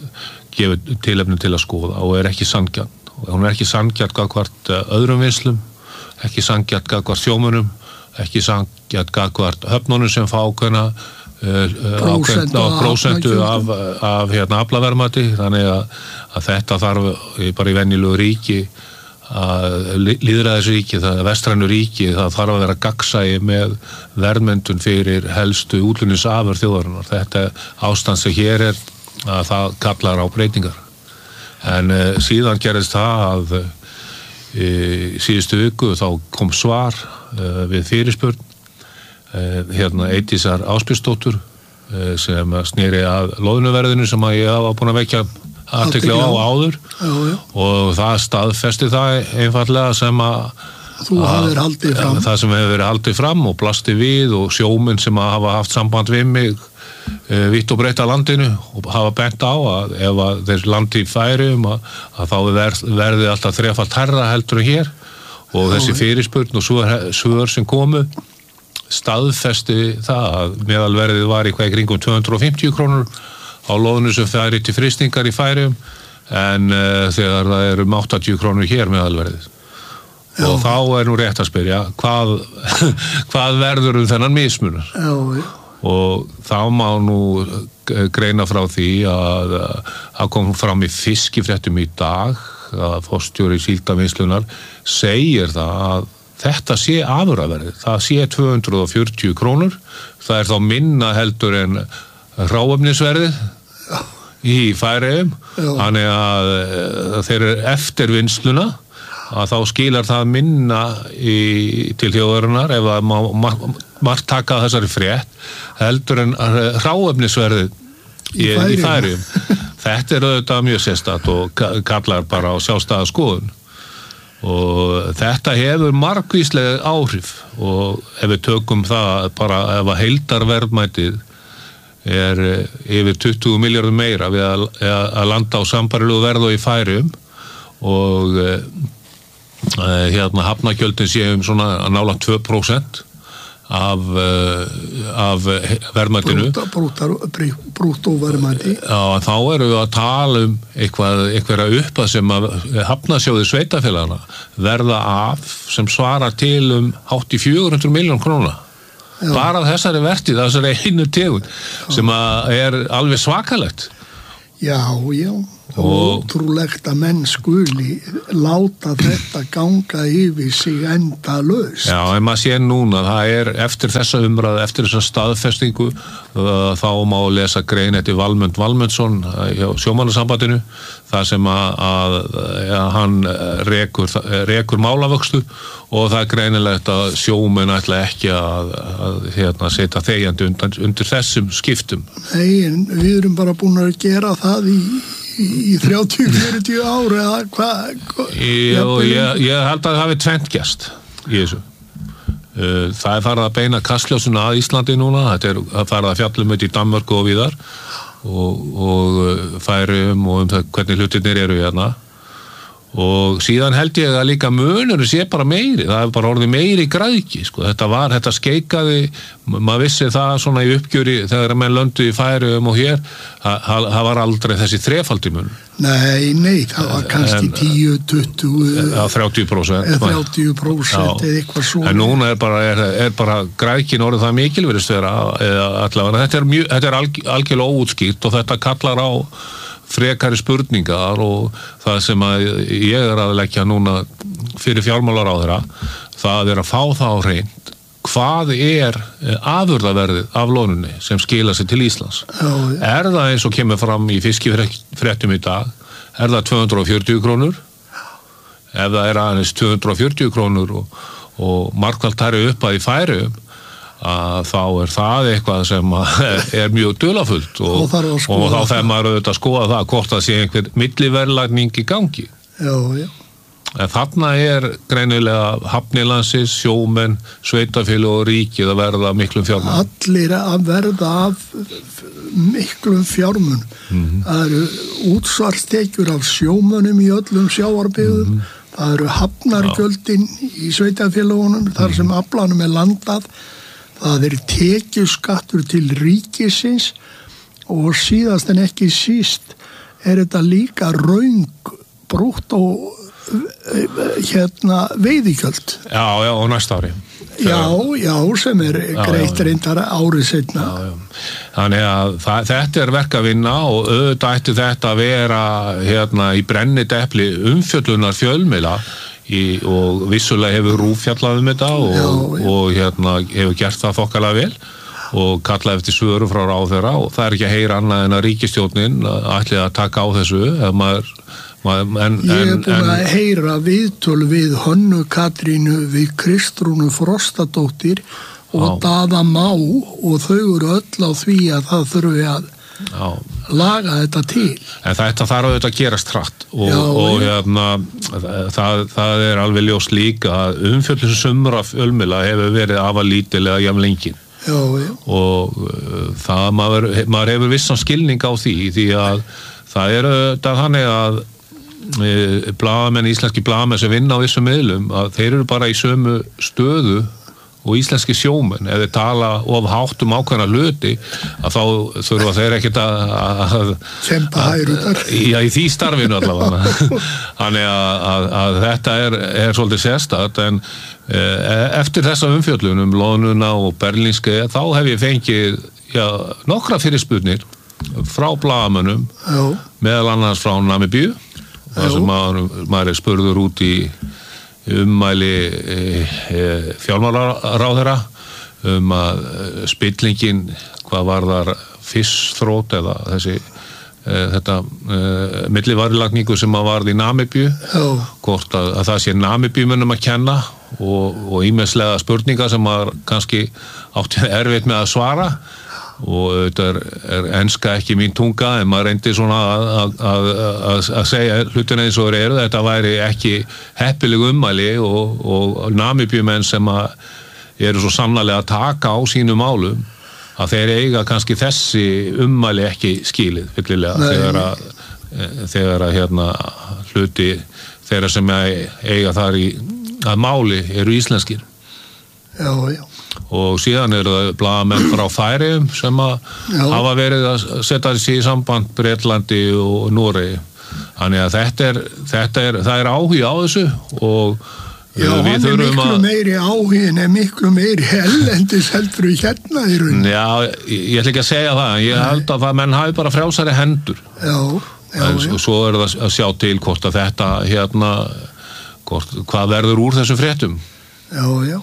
gefur tilefni til að skoða og er ekki sanngjarn. Hún er ekki sanngjarn gagnvart öðrum vinslum, ekki sanngjarn gagnvart sjómunum, ekki sanngjarn gagnvart höfnunum sem fá ákveðna ákveðna prósentu af, af hérna aflaverðmæti, þannig að, að þetta þarf bara í venjulegu ríki að lýðræðisríki, það vestrænu ríki, það þarf að vera gagnsæi með verðmyndun fyrir helstu útflutningsafurðir þjóðarinnar. Þetta ástand sem hér er að það kallar á breytingar. En e, síðan gerist það að e, síðustu viku þá kom svar e, við fyrirspurn e, hérna Eydísar Ásbjörnsdóttur e, sem sneri að loðnuverðinu sem að ég hafa búin að vekja athygli á áður já, já. Og það staðfesti það einfallega sem að þú hafðir haldið fram það sem hefur verið haldið fram og blasti við og sjómenn sem að hafa haft samband við mig e, vitt og breytt að landinu og hafa bent á að ef að þeir landi í Færeyjum að, að þá verð, verði alltaf þrefalt hærra heldur en hér og já, þessi fyrirspurn og svör, svör sem komu staðfesti það að meðalverðið var í hvað í kringum tvö hundruð og fimmtíu krónur á loðnu sem færi til frystingar í Færeyjum en uh, þegar það eru um áttatíu krónur hér meðalverðið. Já. Og þá er nú rétt að spyrja hvað, hvað verður um þennan mismunar. Já, já. Og þá má nú greina frá því að það kom fram í fiskifréttum í dag að forstjóri Síldarvinnslunnar segir það að þetta sé afurðaverðið, það sé tvö hundruð og fjörutíu krónur, það er þá minna heldur en hráefnisverðið í Færeyjum, þannig að þeir eru eftir vinnsluna að þá skilar það minna í, til þjóðarinnar ef það má margt taka þessari frétt heldur en hráefnisverðið í, í Færeyjum. Þetta er auðvitað mjög sérstakt og kallar bara á sjálfstæða skoðun og þetta hefur margvísleg áhrif og ef við tökum það bara ef að heildarverðmætið er yfir tuttugu milljörðum meira við að, að landa á sambarilegu verð og í Færeyjum og e, hérna hafnagjöldin séum svona að nála tvö prósent af, af verðmætinu brúttóverðmæti Já, þá erum við að tala um eitthvað, eitthvað uppað sem að hafnasjóði sveitafélagana verða af sem svarar til um hátt í fjögur hundruð milljón króna Já. Bara þessari vertið, þessari einu tegund sem að er alveg svakalegt Já, já og ótrúlegt að menn skuli láta þetta ganga yfir sig endalaust. Já, en maður sé núna, það er eftir þessa umræðu, eftir þessa staðfestingu, uh, þá má lesa grein eftir Valmund Valmundsson hjá sjómannasambandinu, það sem að, að, að hann rekur, rekur málavöxtu og það er greinilegt að sjómenn ætla ekki að, að hérna, setja þegjandi undir, undir þessum skiptum. Nei, en við erum bara búin að gera það í í þrjátíu til fjörutíu ár eða hvað hva, ég, ég, ég held að það hafi tvennt gerst í þessu það er farið að beina kastljósuna að Íslandi núna þetta er að farið að fjallum í Danmörku og víðar og, og Færeyjum og um það hvernig hlutirnir eru hérna og síðan held ég að líka munur sé bara meiri, það er bara orðið meiri græðki, sko, þetta var, þetta skeikaði maður vissi það svona í uppgjöri þegar menn löndu í Færeyjum og hér það var aldrei þessi þrefaldi mun Nei, nei, það var kannski tíu, tuttugu eða þrjátíu prósent eða þrjátíu prósent eða eitthvað svo en núna er bara, er, er bara græðkin orðið það mikil virðist vera, eða allavega þetta er, mjög, þetta er alg, algjörlega óútskýrt og þetta kallar á frekari spurningar og það sem að ég er að leggja núna fyrir fjármálaráðherra það er að fá það á hreint hvað er afurðaverðið af lónunni sem skila sig til Íslands já, já. Er það eins og kemur fram í fiskifréttum í dag er það tvö hundruð og fjörutíu krónur ef það er aðeins tvö hundruð og fjörutíu krónur og, og markvælt þær upp að í Færeyjum að þá er það eitthvað sem er mjög dulafullt og, og, og þá þegar maður auðvitað að skoða það hvort það sé einhver milliverðlagning í gangi já, já. En þarna er greinilega hafnilandsins, sjómenn, sveitafélög og ríkið að verða miklum fjármun allir að verða af miklum fjármun mm-hmm. það eru útsvarstekjur af sjómönnum í öllum sjávarbyggðum mm-hmm. það eru hafnargjöldin í sveitafélögunum þar sem aflanum er landað það er tekjuskattur til ríkisins og síðast en ekki síst er þetta líka raung brútt og hérna veiðigjöld. Já, já, og næsta ári. Já, já, sem er greitt reyndar árið seinna. Já, já. Þannig að það, þetta er verk að vinna og auðvitað ætti þetta að vera hérna í brennidepli umfjöllunar fjölmiðla Í, og vissulega hefur RÚV fjallað um þetta og, já, já. og hérna hefur gert það þokkalega vel og kallað eftir svöru frá ráðherra og það er ekki að heyra annað en að ríkisstjórnin ætli að taka á þessu maður, maður, en, Ég er en, búin en, að heyra viðtöl við Hönnu Katrínu við Kristrúnu Frostadóttir og já. Daða Má og þau eru öll á því að það þurfi að Já. laga þetta til en þetta þarf auðvitað að gerast hratt og, já, og hérna það, það er alveg ljós líka að umfjöllum sumra fjölmiðla hefur verið afalítilega jafn lengin já, já. og uh, það maður, maður hefur vissan skilning á því því að það er auðvitað þannig að uh, blaðamenn, íslenski blaðamenn sem vinna á þessum miðlum að þeir eru bara í sömu stöðu og íslenski sjómenn, ef þeir tala of hátt um ákveðna hluti að þá þurfa þeir ekkert að, að kempa hærutar já, í því starfinu allavega þannig að, að, að þetta er, er svolítið sérstakt en e, eftir þessa umfjöllun um Loðnuna og Berlínske þá hef ég fengið já, nokkra fyrirspurnir frá blaðamönnum meðal annars frá Namibíu þar sem maður, maður er spurður út í ummæli e, e, fjármálaráðherra um að spillingin hvað var þar fiskþrót eða þessi e, þetta e, millivarilagningu sem að varð í Namibíu hvort að, að það sé Namibíumönnum að kenna og ímesslega spurninga sem maður kannski átti erfitt með að svara og þetta er, er enska ekki mín tunga en maður reyndi svona að, að, að, að segja hlutina eins og þeir eru þetta væri ekki heppileg ummæli og, og Namibíumenn sem að eru svo sannarlega að taka á sínum málum að þeir eiga kannski þessi ummæli ekki skilið fyllilega þegar að, þegar að hérna hluti þeirra sem eiga þar í að máli eru íslenskir Já, já og síðan eru það blaðamenn frá Færeyjum sem að Já. hafa verið að setja sig í samband Bretlandi og Noregi. Þannig að þetta er, þetta er, það er áhugi á þessu og Já, við hann er miklu að... meiri áhugin er miklu meiri ellendis heldur við hérna í raun. Já, ég ætla ekki að segja það, en ég held að það menn hafi bara frjálsari hendur. Já, já, en já. Svo er það að sjá til hvort að þetta hérna, hvort, hvað verður úr þessum fréttum. Já, já.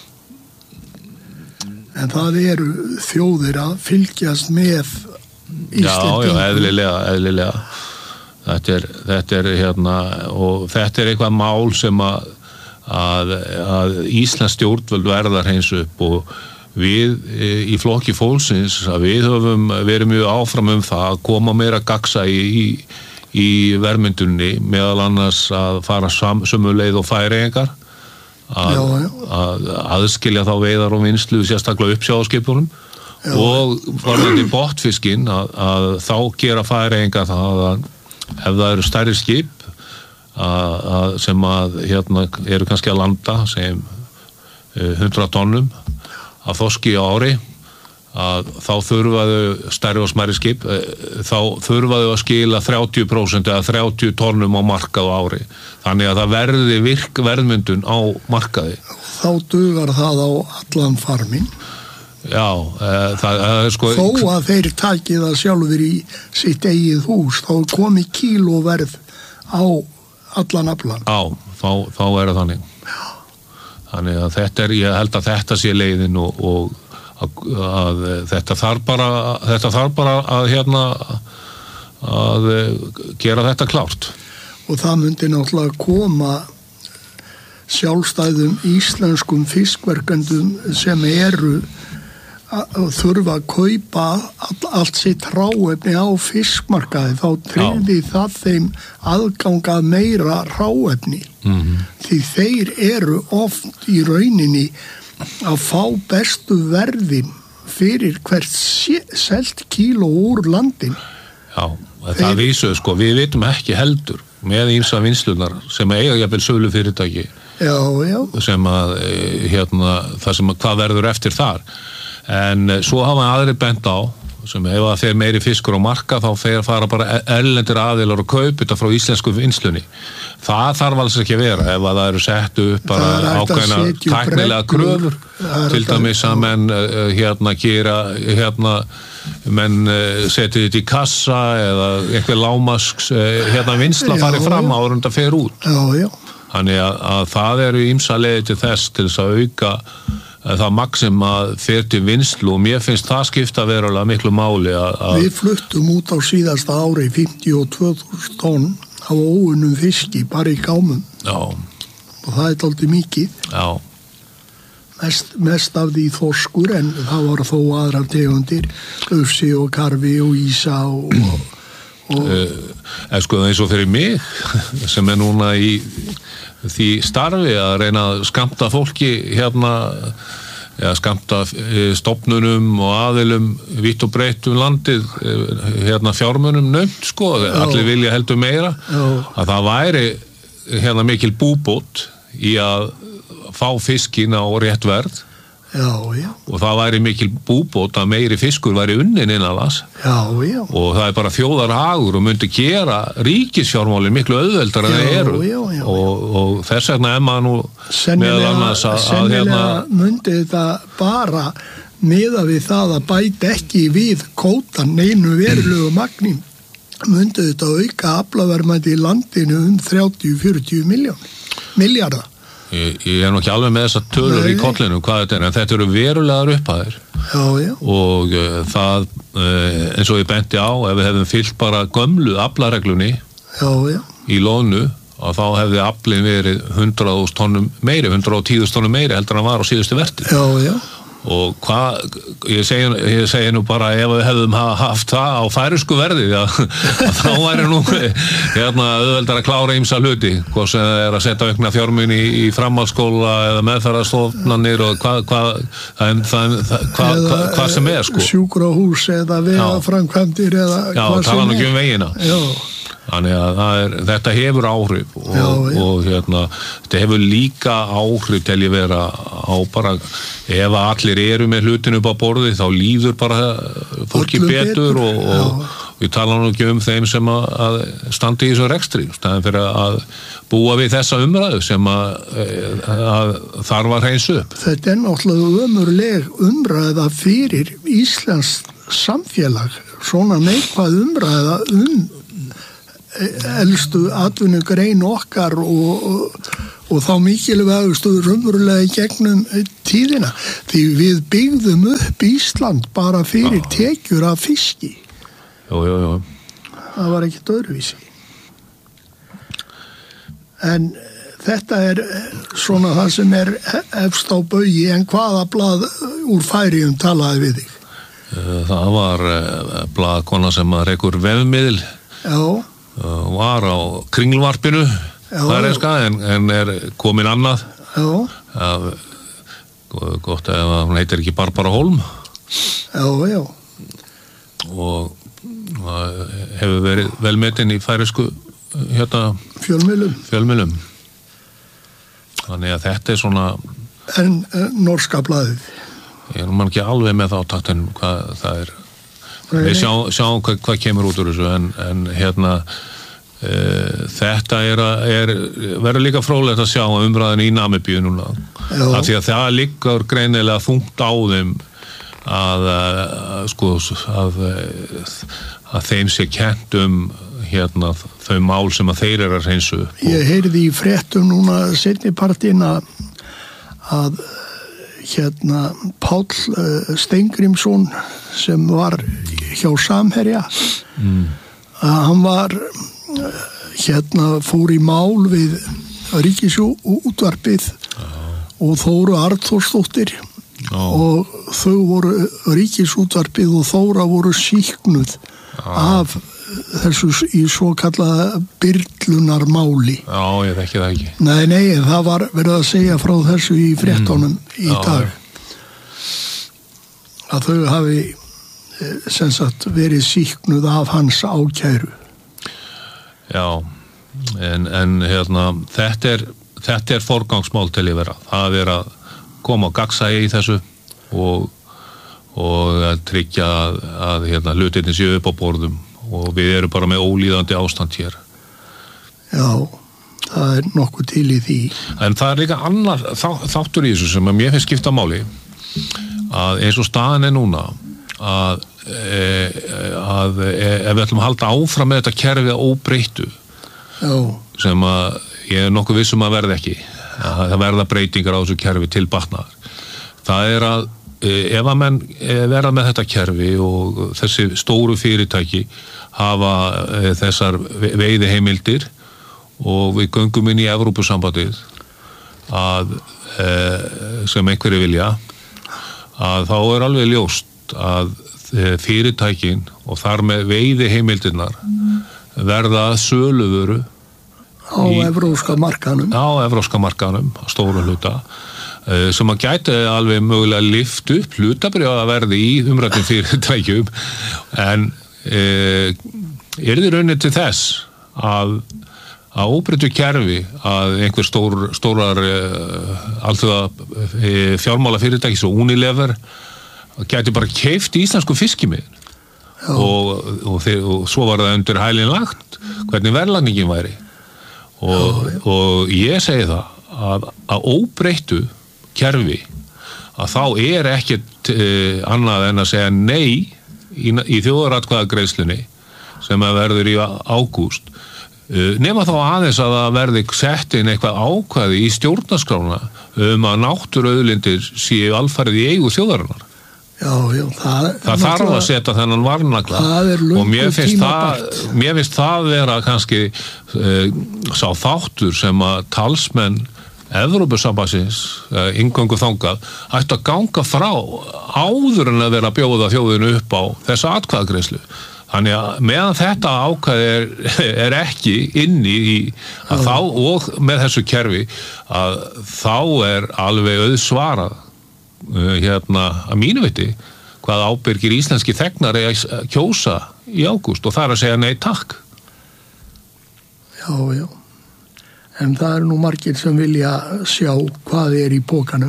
En það eru þjóðir að fylgjast með Íslendingum. Já, já, eðlilega, eðlilega. Þetta er, þetta er hérna, og þetta er eitthvað mál sem að, að, að Íslands stjórnvöld verðar hreins upp og við í flokki fólksins að við höfum verið mjög áfram um það að koma meira gagsa í, í, í verðmyndunni meðal annars að fara sam, sömu leið og Færeyingar. Að, já, já. að aðskilja þá veiðar og vinnslu sérstaklega uppsjávarskipunum og varðandi botfiskinn að, að þá gera Færeyingar það að ef það eru stærri skip að, að sem að hérna eru kannski að landa sem hundrað tonnum af þorski á ári að þá þurfaðu stærri og smærri skip þá þurfaðu að skila þrjátíu prósent eða þrjátíu tonnum á markað á ári. Þannig að það verði virk verðmyndun á markaði. Þá dugar það á allan farminn. Já, e, það, það er sko... Þó að þeir taki það sjálfur í sitt eigið hús, þá komi kílóverð á allan aflan. Já, þá, þá er það þannig. Já. Þannig að þetta er, ég held að þetta sé leiðin og, og að, að þetta þarf bara, þetta þarf bara að hérna að gera þetta klárt. Og það myndi náttúrulega koma sjálfstæðum íslenskum fiskverkendum sem eru að þurfa að kaupa all, allt sitt hráefni á fiskmarkaði, þá tryggði það þeim aðganga meira hráefni. Mm-hmm. Því þeir eru oft í rauninni að fá bestu verðin fyrir hvert selt kíló úr landin. Já, þeir... það vísu, sko, við vitum ekki heldur með ýmsa vinslunar sem eiga jafnvel sölu fyrirtæki já, já. Sem að, hérna, það sem að hvað verður eftir þar. En svo hafa aðrir bent á sem ef það fer meiri fiskur á marka þá fer fara bara erlendir aðilar og kaupa þetta frá íslensku vinnslunni. Það þarf alls ekki að vera ef að það eru sett upp bara ákveðna tæknilega kröfur til dæmis að menn hérna gera hérna menn setja þetta í kassa eða eitthvað lámasks hérna vinnsla farið fram áður en það fer út. Já, já. Þannig að, að það eru ýmsa leiðir til þess til þess að auka það magn sem að fer til vinnslu og mér finnst það skipta verulega miklu máli að, að... Við fluttum út á síðasta ári fimmtíu og tvö þúsund tonn af óunnum fiski bara í gámum. Já. Og það er dálítið mikið. Já. Mest, mest af því þorskur en það var þó aðrar tegundir, ufsi og karfi og ísa og... og, og... Uh, sko eins og fyrir mig sem er núna í því starfi að reyna að skammta fólki hérna ja, skammta stofnunum og aðilum vitt og breytt um landið hérna fjármunum naumt sko, allir vilja heldur meira Já. Að það væri hérna mikil búbót í að fá fiskin á rétt verð Já, já. Og það væri mikil búbót að meiri fiskur væri unnin innanlands. Já, já. Og það er bara þjóðarhagur og myndi gera ríkisfjármálin miklu auðveldar en það eru. Já, já, já. Og, og þess vegna er maður nú meðal annars að... Sennilega hérna... myndi þetta bara miða við það að bæta ekki við kótan neinu verulegu magni. Myndi þetta auka aflaverðmæti í landinu um þrjátíu til fjörutíu milljarða. Ég, ég er nú ekki alveg með þessa tölur Nei. Í kollinu hvað þetta er, en þetta eru verulegar upphæðir já, já. Og uh, það uh, eins og ég benti á ef við hefðum fyllt bara gömlu aflareglunni já, já. Í lónu og þá hefði aflinn verið hundrað þúsund tonnum meiri, hundrað og tíu þúsund tonnum meiri heldur en hann var á síðustu verti já, já. Og hvað, ég segi, ég segi nú bara ef við hefðum haft það á færisku verði að, að þá væri nú hérna auðveldar að klára ýmsa hluti hvað sem er að setja aukna fjármuni í, í framhaldsskóla eða meðferðarstofnanir og hvað hva, það, það, það, hva, hva, hva sem er sko sjúkrahús eða vegaframkvæmdir eða já, hvað sem er tala nú ekki um vegina já. Þannig að það er, þetta hefur áhrif og, Já, já. og hérna, þetta hefur líka áhrif til ég vera á bara, ef allir eru með hlutin upp á borði þá líður bara fólki Öllum betur, betur, og, og við tala nú ekki um þeim sem að, að standi í þessu rekstri, staðin fyrir að búa við þessa umræðu sem að, að þar var hreins upp. Þetta er náttúrulega ömurleg umræða fyrir Íslands samfélag, svona neikvæð umræða um elstu atvinnugrein okkar og, og, og þá mikilvægustu raunverulega gegnum tíðina. Því við byggðum upp Ísland bara fyrir Já. tekjur af fiski. Jú, jú, jú. Það var ekkert öðruvísi. En þetta er svona það sem er efst á baugi, en hvaða blað úr Færeyjum talaði við þig? Það var blaðkona sem að rekur vefmiðil. Já. Var á kringlvarpinu færeyska, en, en er komin annað. Já. Gott ef hún heitir ekki Barbara Holm. Já, já. Og hefur verið velmetin í færeysku hérna fjölmiðlum. fjölmiðlum. Þannig að þetta er svona... En uh, norska blaðið? Ég er mann ekki alveg með þá taktin hvað það er. Við sjáum sjá hvað, hvað kemur út úr þessu, en, en hérna e, þetta er, er verður líka fróðlegt að sjá umræðin í Namibíu núna. Af því að það liggur greinilega þungt á þeim að, að sko að, að þeim sé kennt um hérna þau mál sem að þeir eru að hreinsu. Ég heyrði í fréttum núna seinnipartin að að hérna Páll uh, Steingrímsson sem var hjá Samherja mm. að hann var uh, hérna fór í mál við Ríkisútvarpið oh. og Þóru Arnþórsdóttir oh. og þau voru Ríkisútvarpið og Þóra voru sýknuð oh. af þessu í svo kallaða byrlunarmáli. Já, ég þekki það ekki. Nei, nei, það var verið að segja frá þessu í fréttunum mm. í dag. Já. Að þau hafi sem sagt verið sýknuð af hans ákæru. Já, en, en hérna, þetta er, þetta er forgangsmál til að vera. Það er að koma á gagnsæi í þessu og, og að tryggja að, að hérna, hlutirnir séu upp á borðum. Og við erum bara með ólíðandi ástand hér. Já, það er nokkuð til í því. En það er líka annar þá, þáttur í þessu sem að mér finnst skipta máli, að eins og staðan er núna að, e, að e, ef við ætlum að halda áfram með þetta kerfið óbreyttu, Já. sem að ég er nokkuð vissum að verða ekki, að það verða breytingar á þessu kerfi til batnaðar. Það er að ef að menn verða með þetta kerfi og þessi stóru fyrirtæki hafa þessar veiðiheimildir og við göngum inn í Evrópusambandið að sem einhverju vilja, að þá er alveg ljóst að fyrirtækin og þar með veiðiheimildirnar verða söluvöru á evrópska markanum á evrópska markanum á stóru hluta sem að gæti alveg mögulega lyft upp hlutabréfa að verði í umrættum fyrirtækjum, en e, er þið raunin til þess að að óbreyttu kerfi að einhver stór, stórar e, alþjóða e, fjármála fyrirtæki svo Unilever gæti bara keypt íslensku fiskimiðin og, og, þeir, og svo var það undir hælinn lagt hvernig verðlagningin væri og, og ég segi það að, að óbreyttu kerfi að þá er ekkert eh, annað en að segja nei í, í þjóðaratkvæðagreiðslunni sem að verður í ágúst eh, nema þá aðeins að það verði sett inn eitthvað ákvæði í stjórnarskrána um að náttúruauðlindir séu alfarið í eigu þjóðarinnar. Já, já, það, það þarf að setja þennan varnagla og mér finnst það, mér finnst það vera kannski eh, sá þáttur sem að talsmenn Evrópusambandsins, inngöngu þangað, ætti að ganga frá áður en að vera að bjóða þjóðinu upp á þessa atkvæðagreiðslu. Þannig að meðan þetta ákvæði er, er ekki inni í að þá og með þessu kerfi að þá er alveg auðsvarað hérna að mínu viti hvað ábyrgir íslenski þegnar er að kjósa í ágúst og það er að segja nei takk. Já, já. En það er nú margir sem vilja sjá hvað er í pókanum.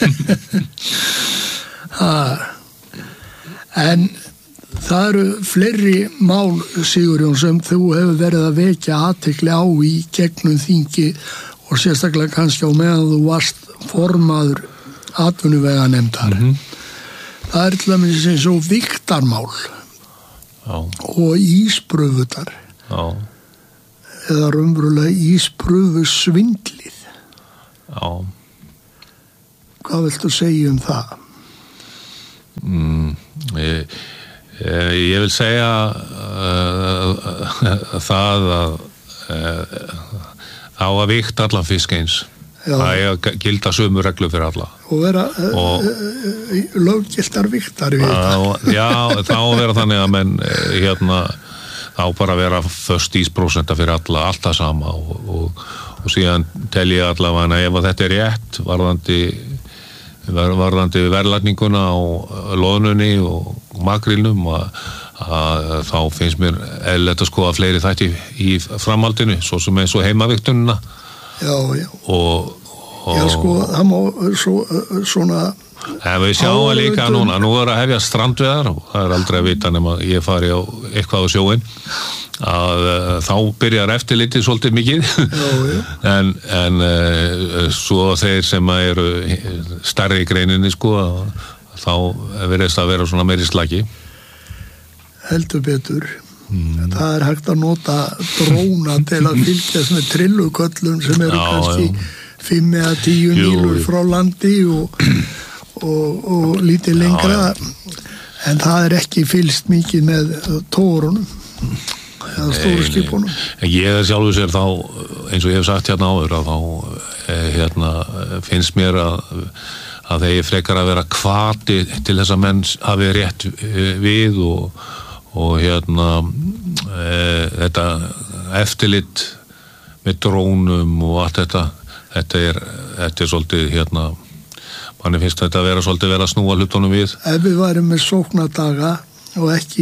En það eru fleiri mál, Sigurjón, sem þú hefur verið að vekja athygli á í gegnum þingi og sérstaklega kannski á meðan þú varst formaður atvinnuveganefndar. Mm-hmm. Það er til dæmis eins og vigtarmál Já. Og íspröfutar. Já. Eða raunverulega íspröfu svindlið. Já. Hvað viltu segja um það? Mm, ég, ég, ég vil segja uh, uh, það að uh, þá að víkta allan fisk eins. Já. Það er að gilda sömu reglu fyrir alla. Og vera uh, uh, löggiltar víktar við þetta. Já, þá vera þannig að menn hérna þá bara vera först ísprósenta fyrir alla, alltaf sama og, og, og síðan tel ég allavega ef að þetta er rétt varðandi, varðandi verðlagninguna á loðnunni og makrílnum að, að þá finnst mér eðlilegt að skoða fleiri þætti í framhaldinu, svo sem eins og heimavigtunina. Já, já. Og, og já, sko, það má svo, svona En við sjáum líka núna, nú er að hefja strandveðar og það er aldrei að vita nema ég fari á eitthvað á sjóin að uh, þá byrjar eftirlitið svolítið mikið já, já. en, en uh, svo þeir sem eru stærri í greininni sko þá verðist að vera svona meiri slaki. Heldur betur. Mm. Það er hægt að nota dróna til að fylgjast með trilluköllum sem eru já, kannski já. fimm eða tíu mílur frá landi og Og, og lítið lengra já, já. En það er ekki fylgst mikið með tórunum eða stóru skipunum. Ég er sjálfur sér þá eins og ég hef sagt hérna áður að þá hérna, finnst mér að, að þeir frekar að vera hvati til þess að menn hafi rétt við og, og hérna e, þetta eftirlit með drónum og allt þetta þetta er, þetta er svolítið hérna manni finnst þetta að vera svolítið vera að snúa hlutunum við. Ef við værum með sóknardaga og ekki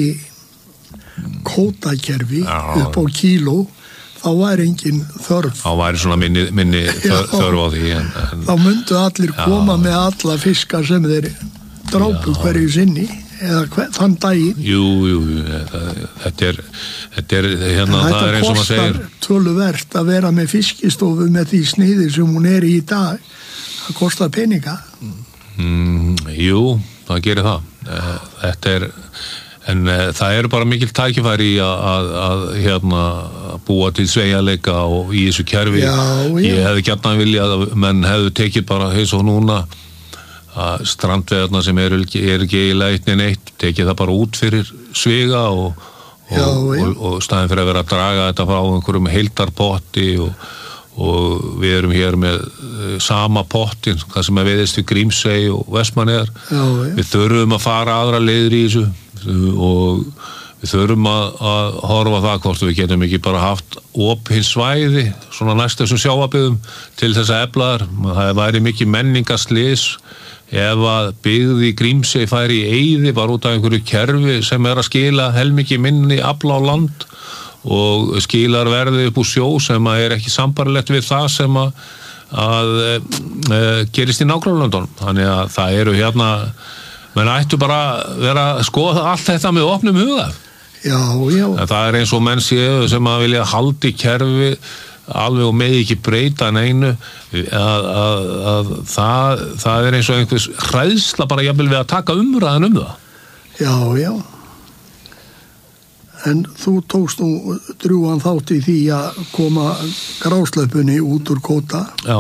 kótakerfi já. Upp á kíló, þá væri engin þörf. Þá væri svona minni, minni þörf, þörf á því. En, en, þá myndu allir já. Koma með alla fiskar sem þeir drápu hverju sinni, eða hver, þann daginn. Jú, jú, þetta er, þetta er, hérna, það er eins og maður segir. Þetta kostar töluvert að vera með fiskistofu með því sniði sem hún er í dag. Það kostar peninga. Mm, jú, það gerir það. Þetta er, en það eru bara mikil tækifæri í að, að, að hérna, búa til sveigjanleika og í þessu kerfi. Já, já. Ég hefði gjarnan viljað að menn hefðu tekið bara eins og núna að strandveðarna sem eru er ekki eiginlega eitt neitt, tekið það bara út fyrir sviga og, og, já, já. og, og staðin fyrir að vera að draga þetta frá einhverjum heildarpotti og og við erum hér með sama pottin, það sem er veiðist við Grímsey og Vestmannaeyjar. Við þurfum að fara aðra leiðir í þessu og við þurfum að, að horfa það hvort við getum ekki bara haft opin svæði, svona næst þessum sjávarbyggðum til þess að efla þar. Það væri mikið menningarslys ef að byggði Grímsey færi í eyði bara út af einhverju kerfi sem er að skila helmikið minni afla á land og skilar verði upp úr sjó sem er ekki sambarlegt við það sem að, að e, gerist í nágrannlöndunum. Þannig að það eru hérna, menn ættu bara vera að skoða allt þetta með opnum huga. Já, já. En það er eins og menn séu sem að vilja haldi kerfi alveg og með ekki breyta neinu að, að, að það, það er eins og einhvers hræðsla bara jafnvel við að taka umræðan um það. Já, já. En þú tókst nú drjúgan þátt í því að koma gráslöpunni út úr kvóta. Já.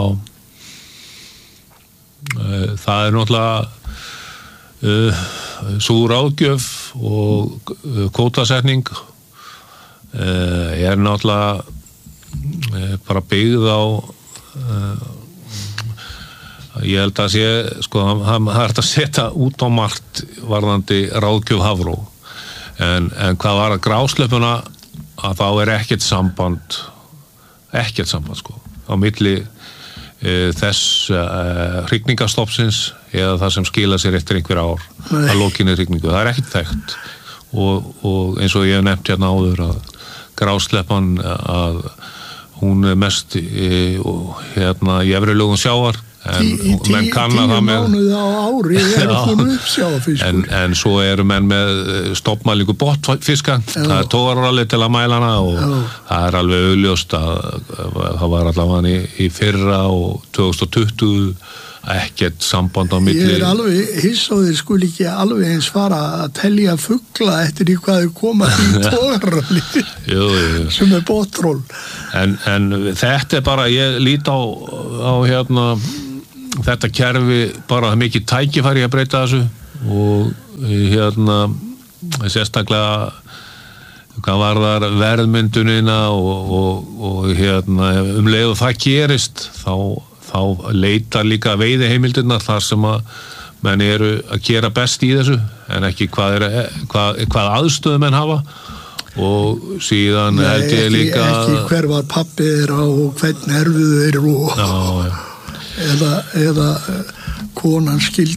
Það er náttúrulega uh, sú ráðgjöf og kvótasetning uh, er náttúrulega uh, bara byggð á uh, ég held að sé sko, það er að setja út á margt varðandi ráðgjöf Hafró. En, en hvað var að gráslöpuna að þá er ekkert samband ekkert samband sko á milli e, þess e, hrygningastoppsins eða það sem skila sér eftir einhver ár Nei. Að lokinni hrygningu, það er ekkert þekkt og, og eins og ég hef nefnt hérna áður að grásleppan að hún er mest í, hérna í efri lögum sjávar en Tí, tí, menn kanna það með tíu mánuði á ári er hún uppsjávarfiskur en, en svo eru menn með stofnmælingu botnfiska það er tógarralli til að mæla hana og Já. Það er alveg augljóst að það var allavega í, í fyrra og tvö þúsund tuttugu ekkert samband á milli Ég er alveg hiss og þeir skuli ekki alveg eins fara að telja fugla eftir í hvað þau koma í tógarralli sem er botról en, en þetta er bara ég lít á, á hérna þetta kerfi bara mikið tækifæri að breyta þessu og hérna sérstaklega hvað varðar verðmyndunina og, og, og hérna um leið og það gerist þá, þá leita líka veiðiheimildirnar þar sem að menn eru að gera best í þessu en ekki hvað, er, hvað, hvað aðstöðu menn hafa og síðan Nei, held ég líka ekki, ekki hver var pabbi þeirra og hvern erfiðu þeirra og Já, já. eða, eða konan skildi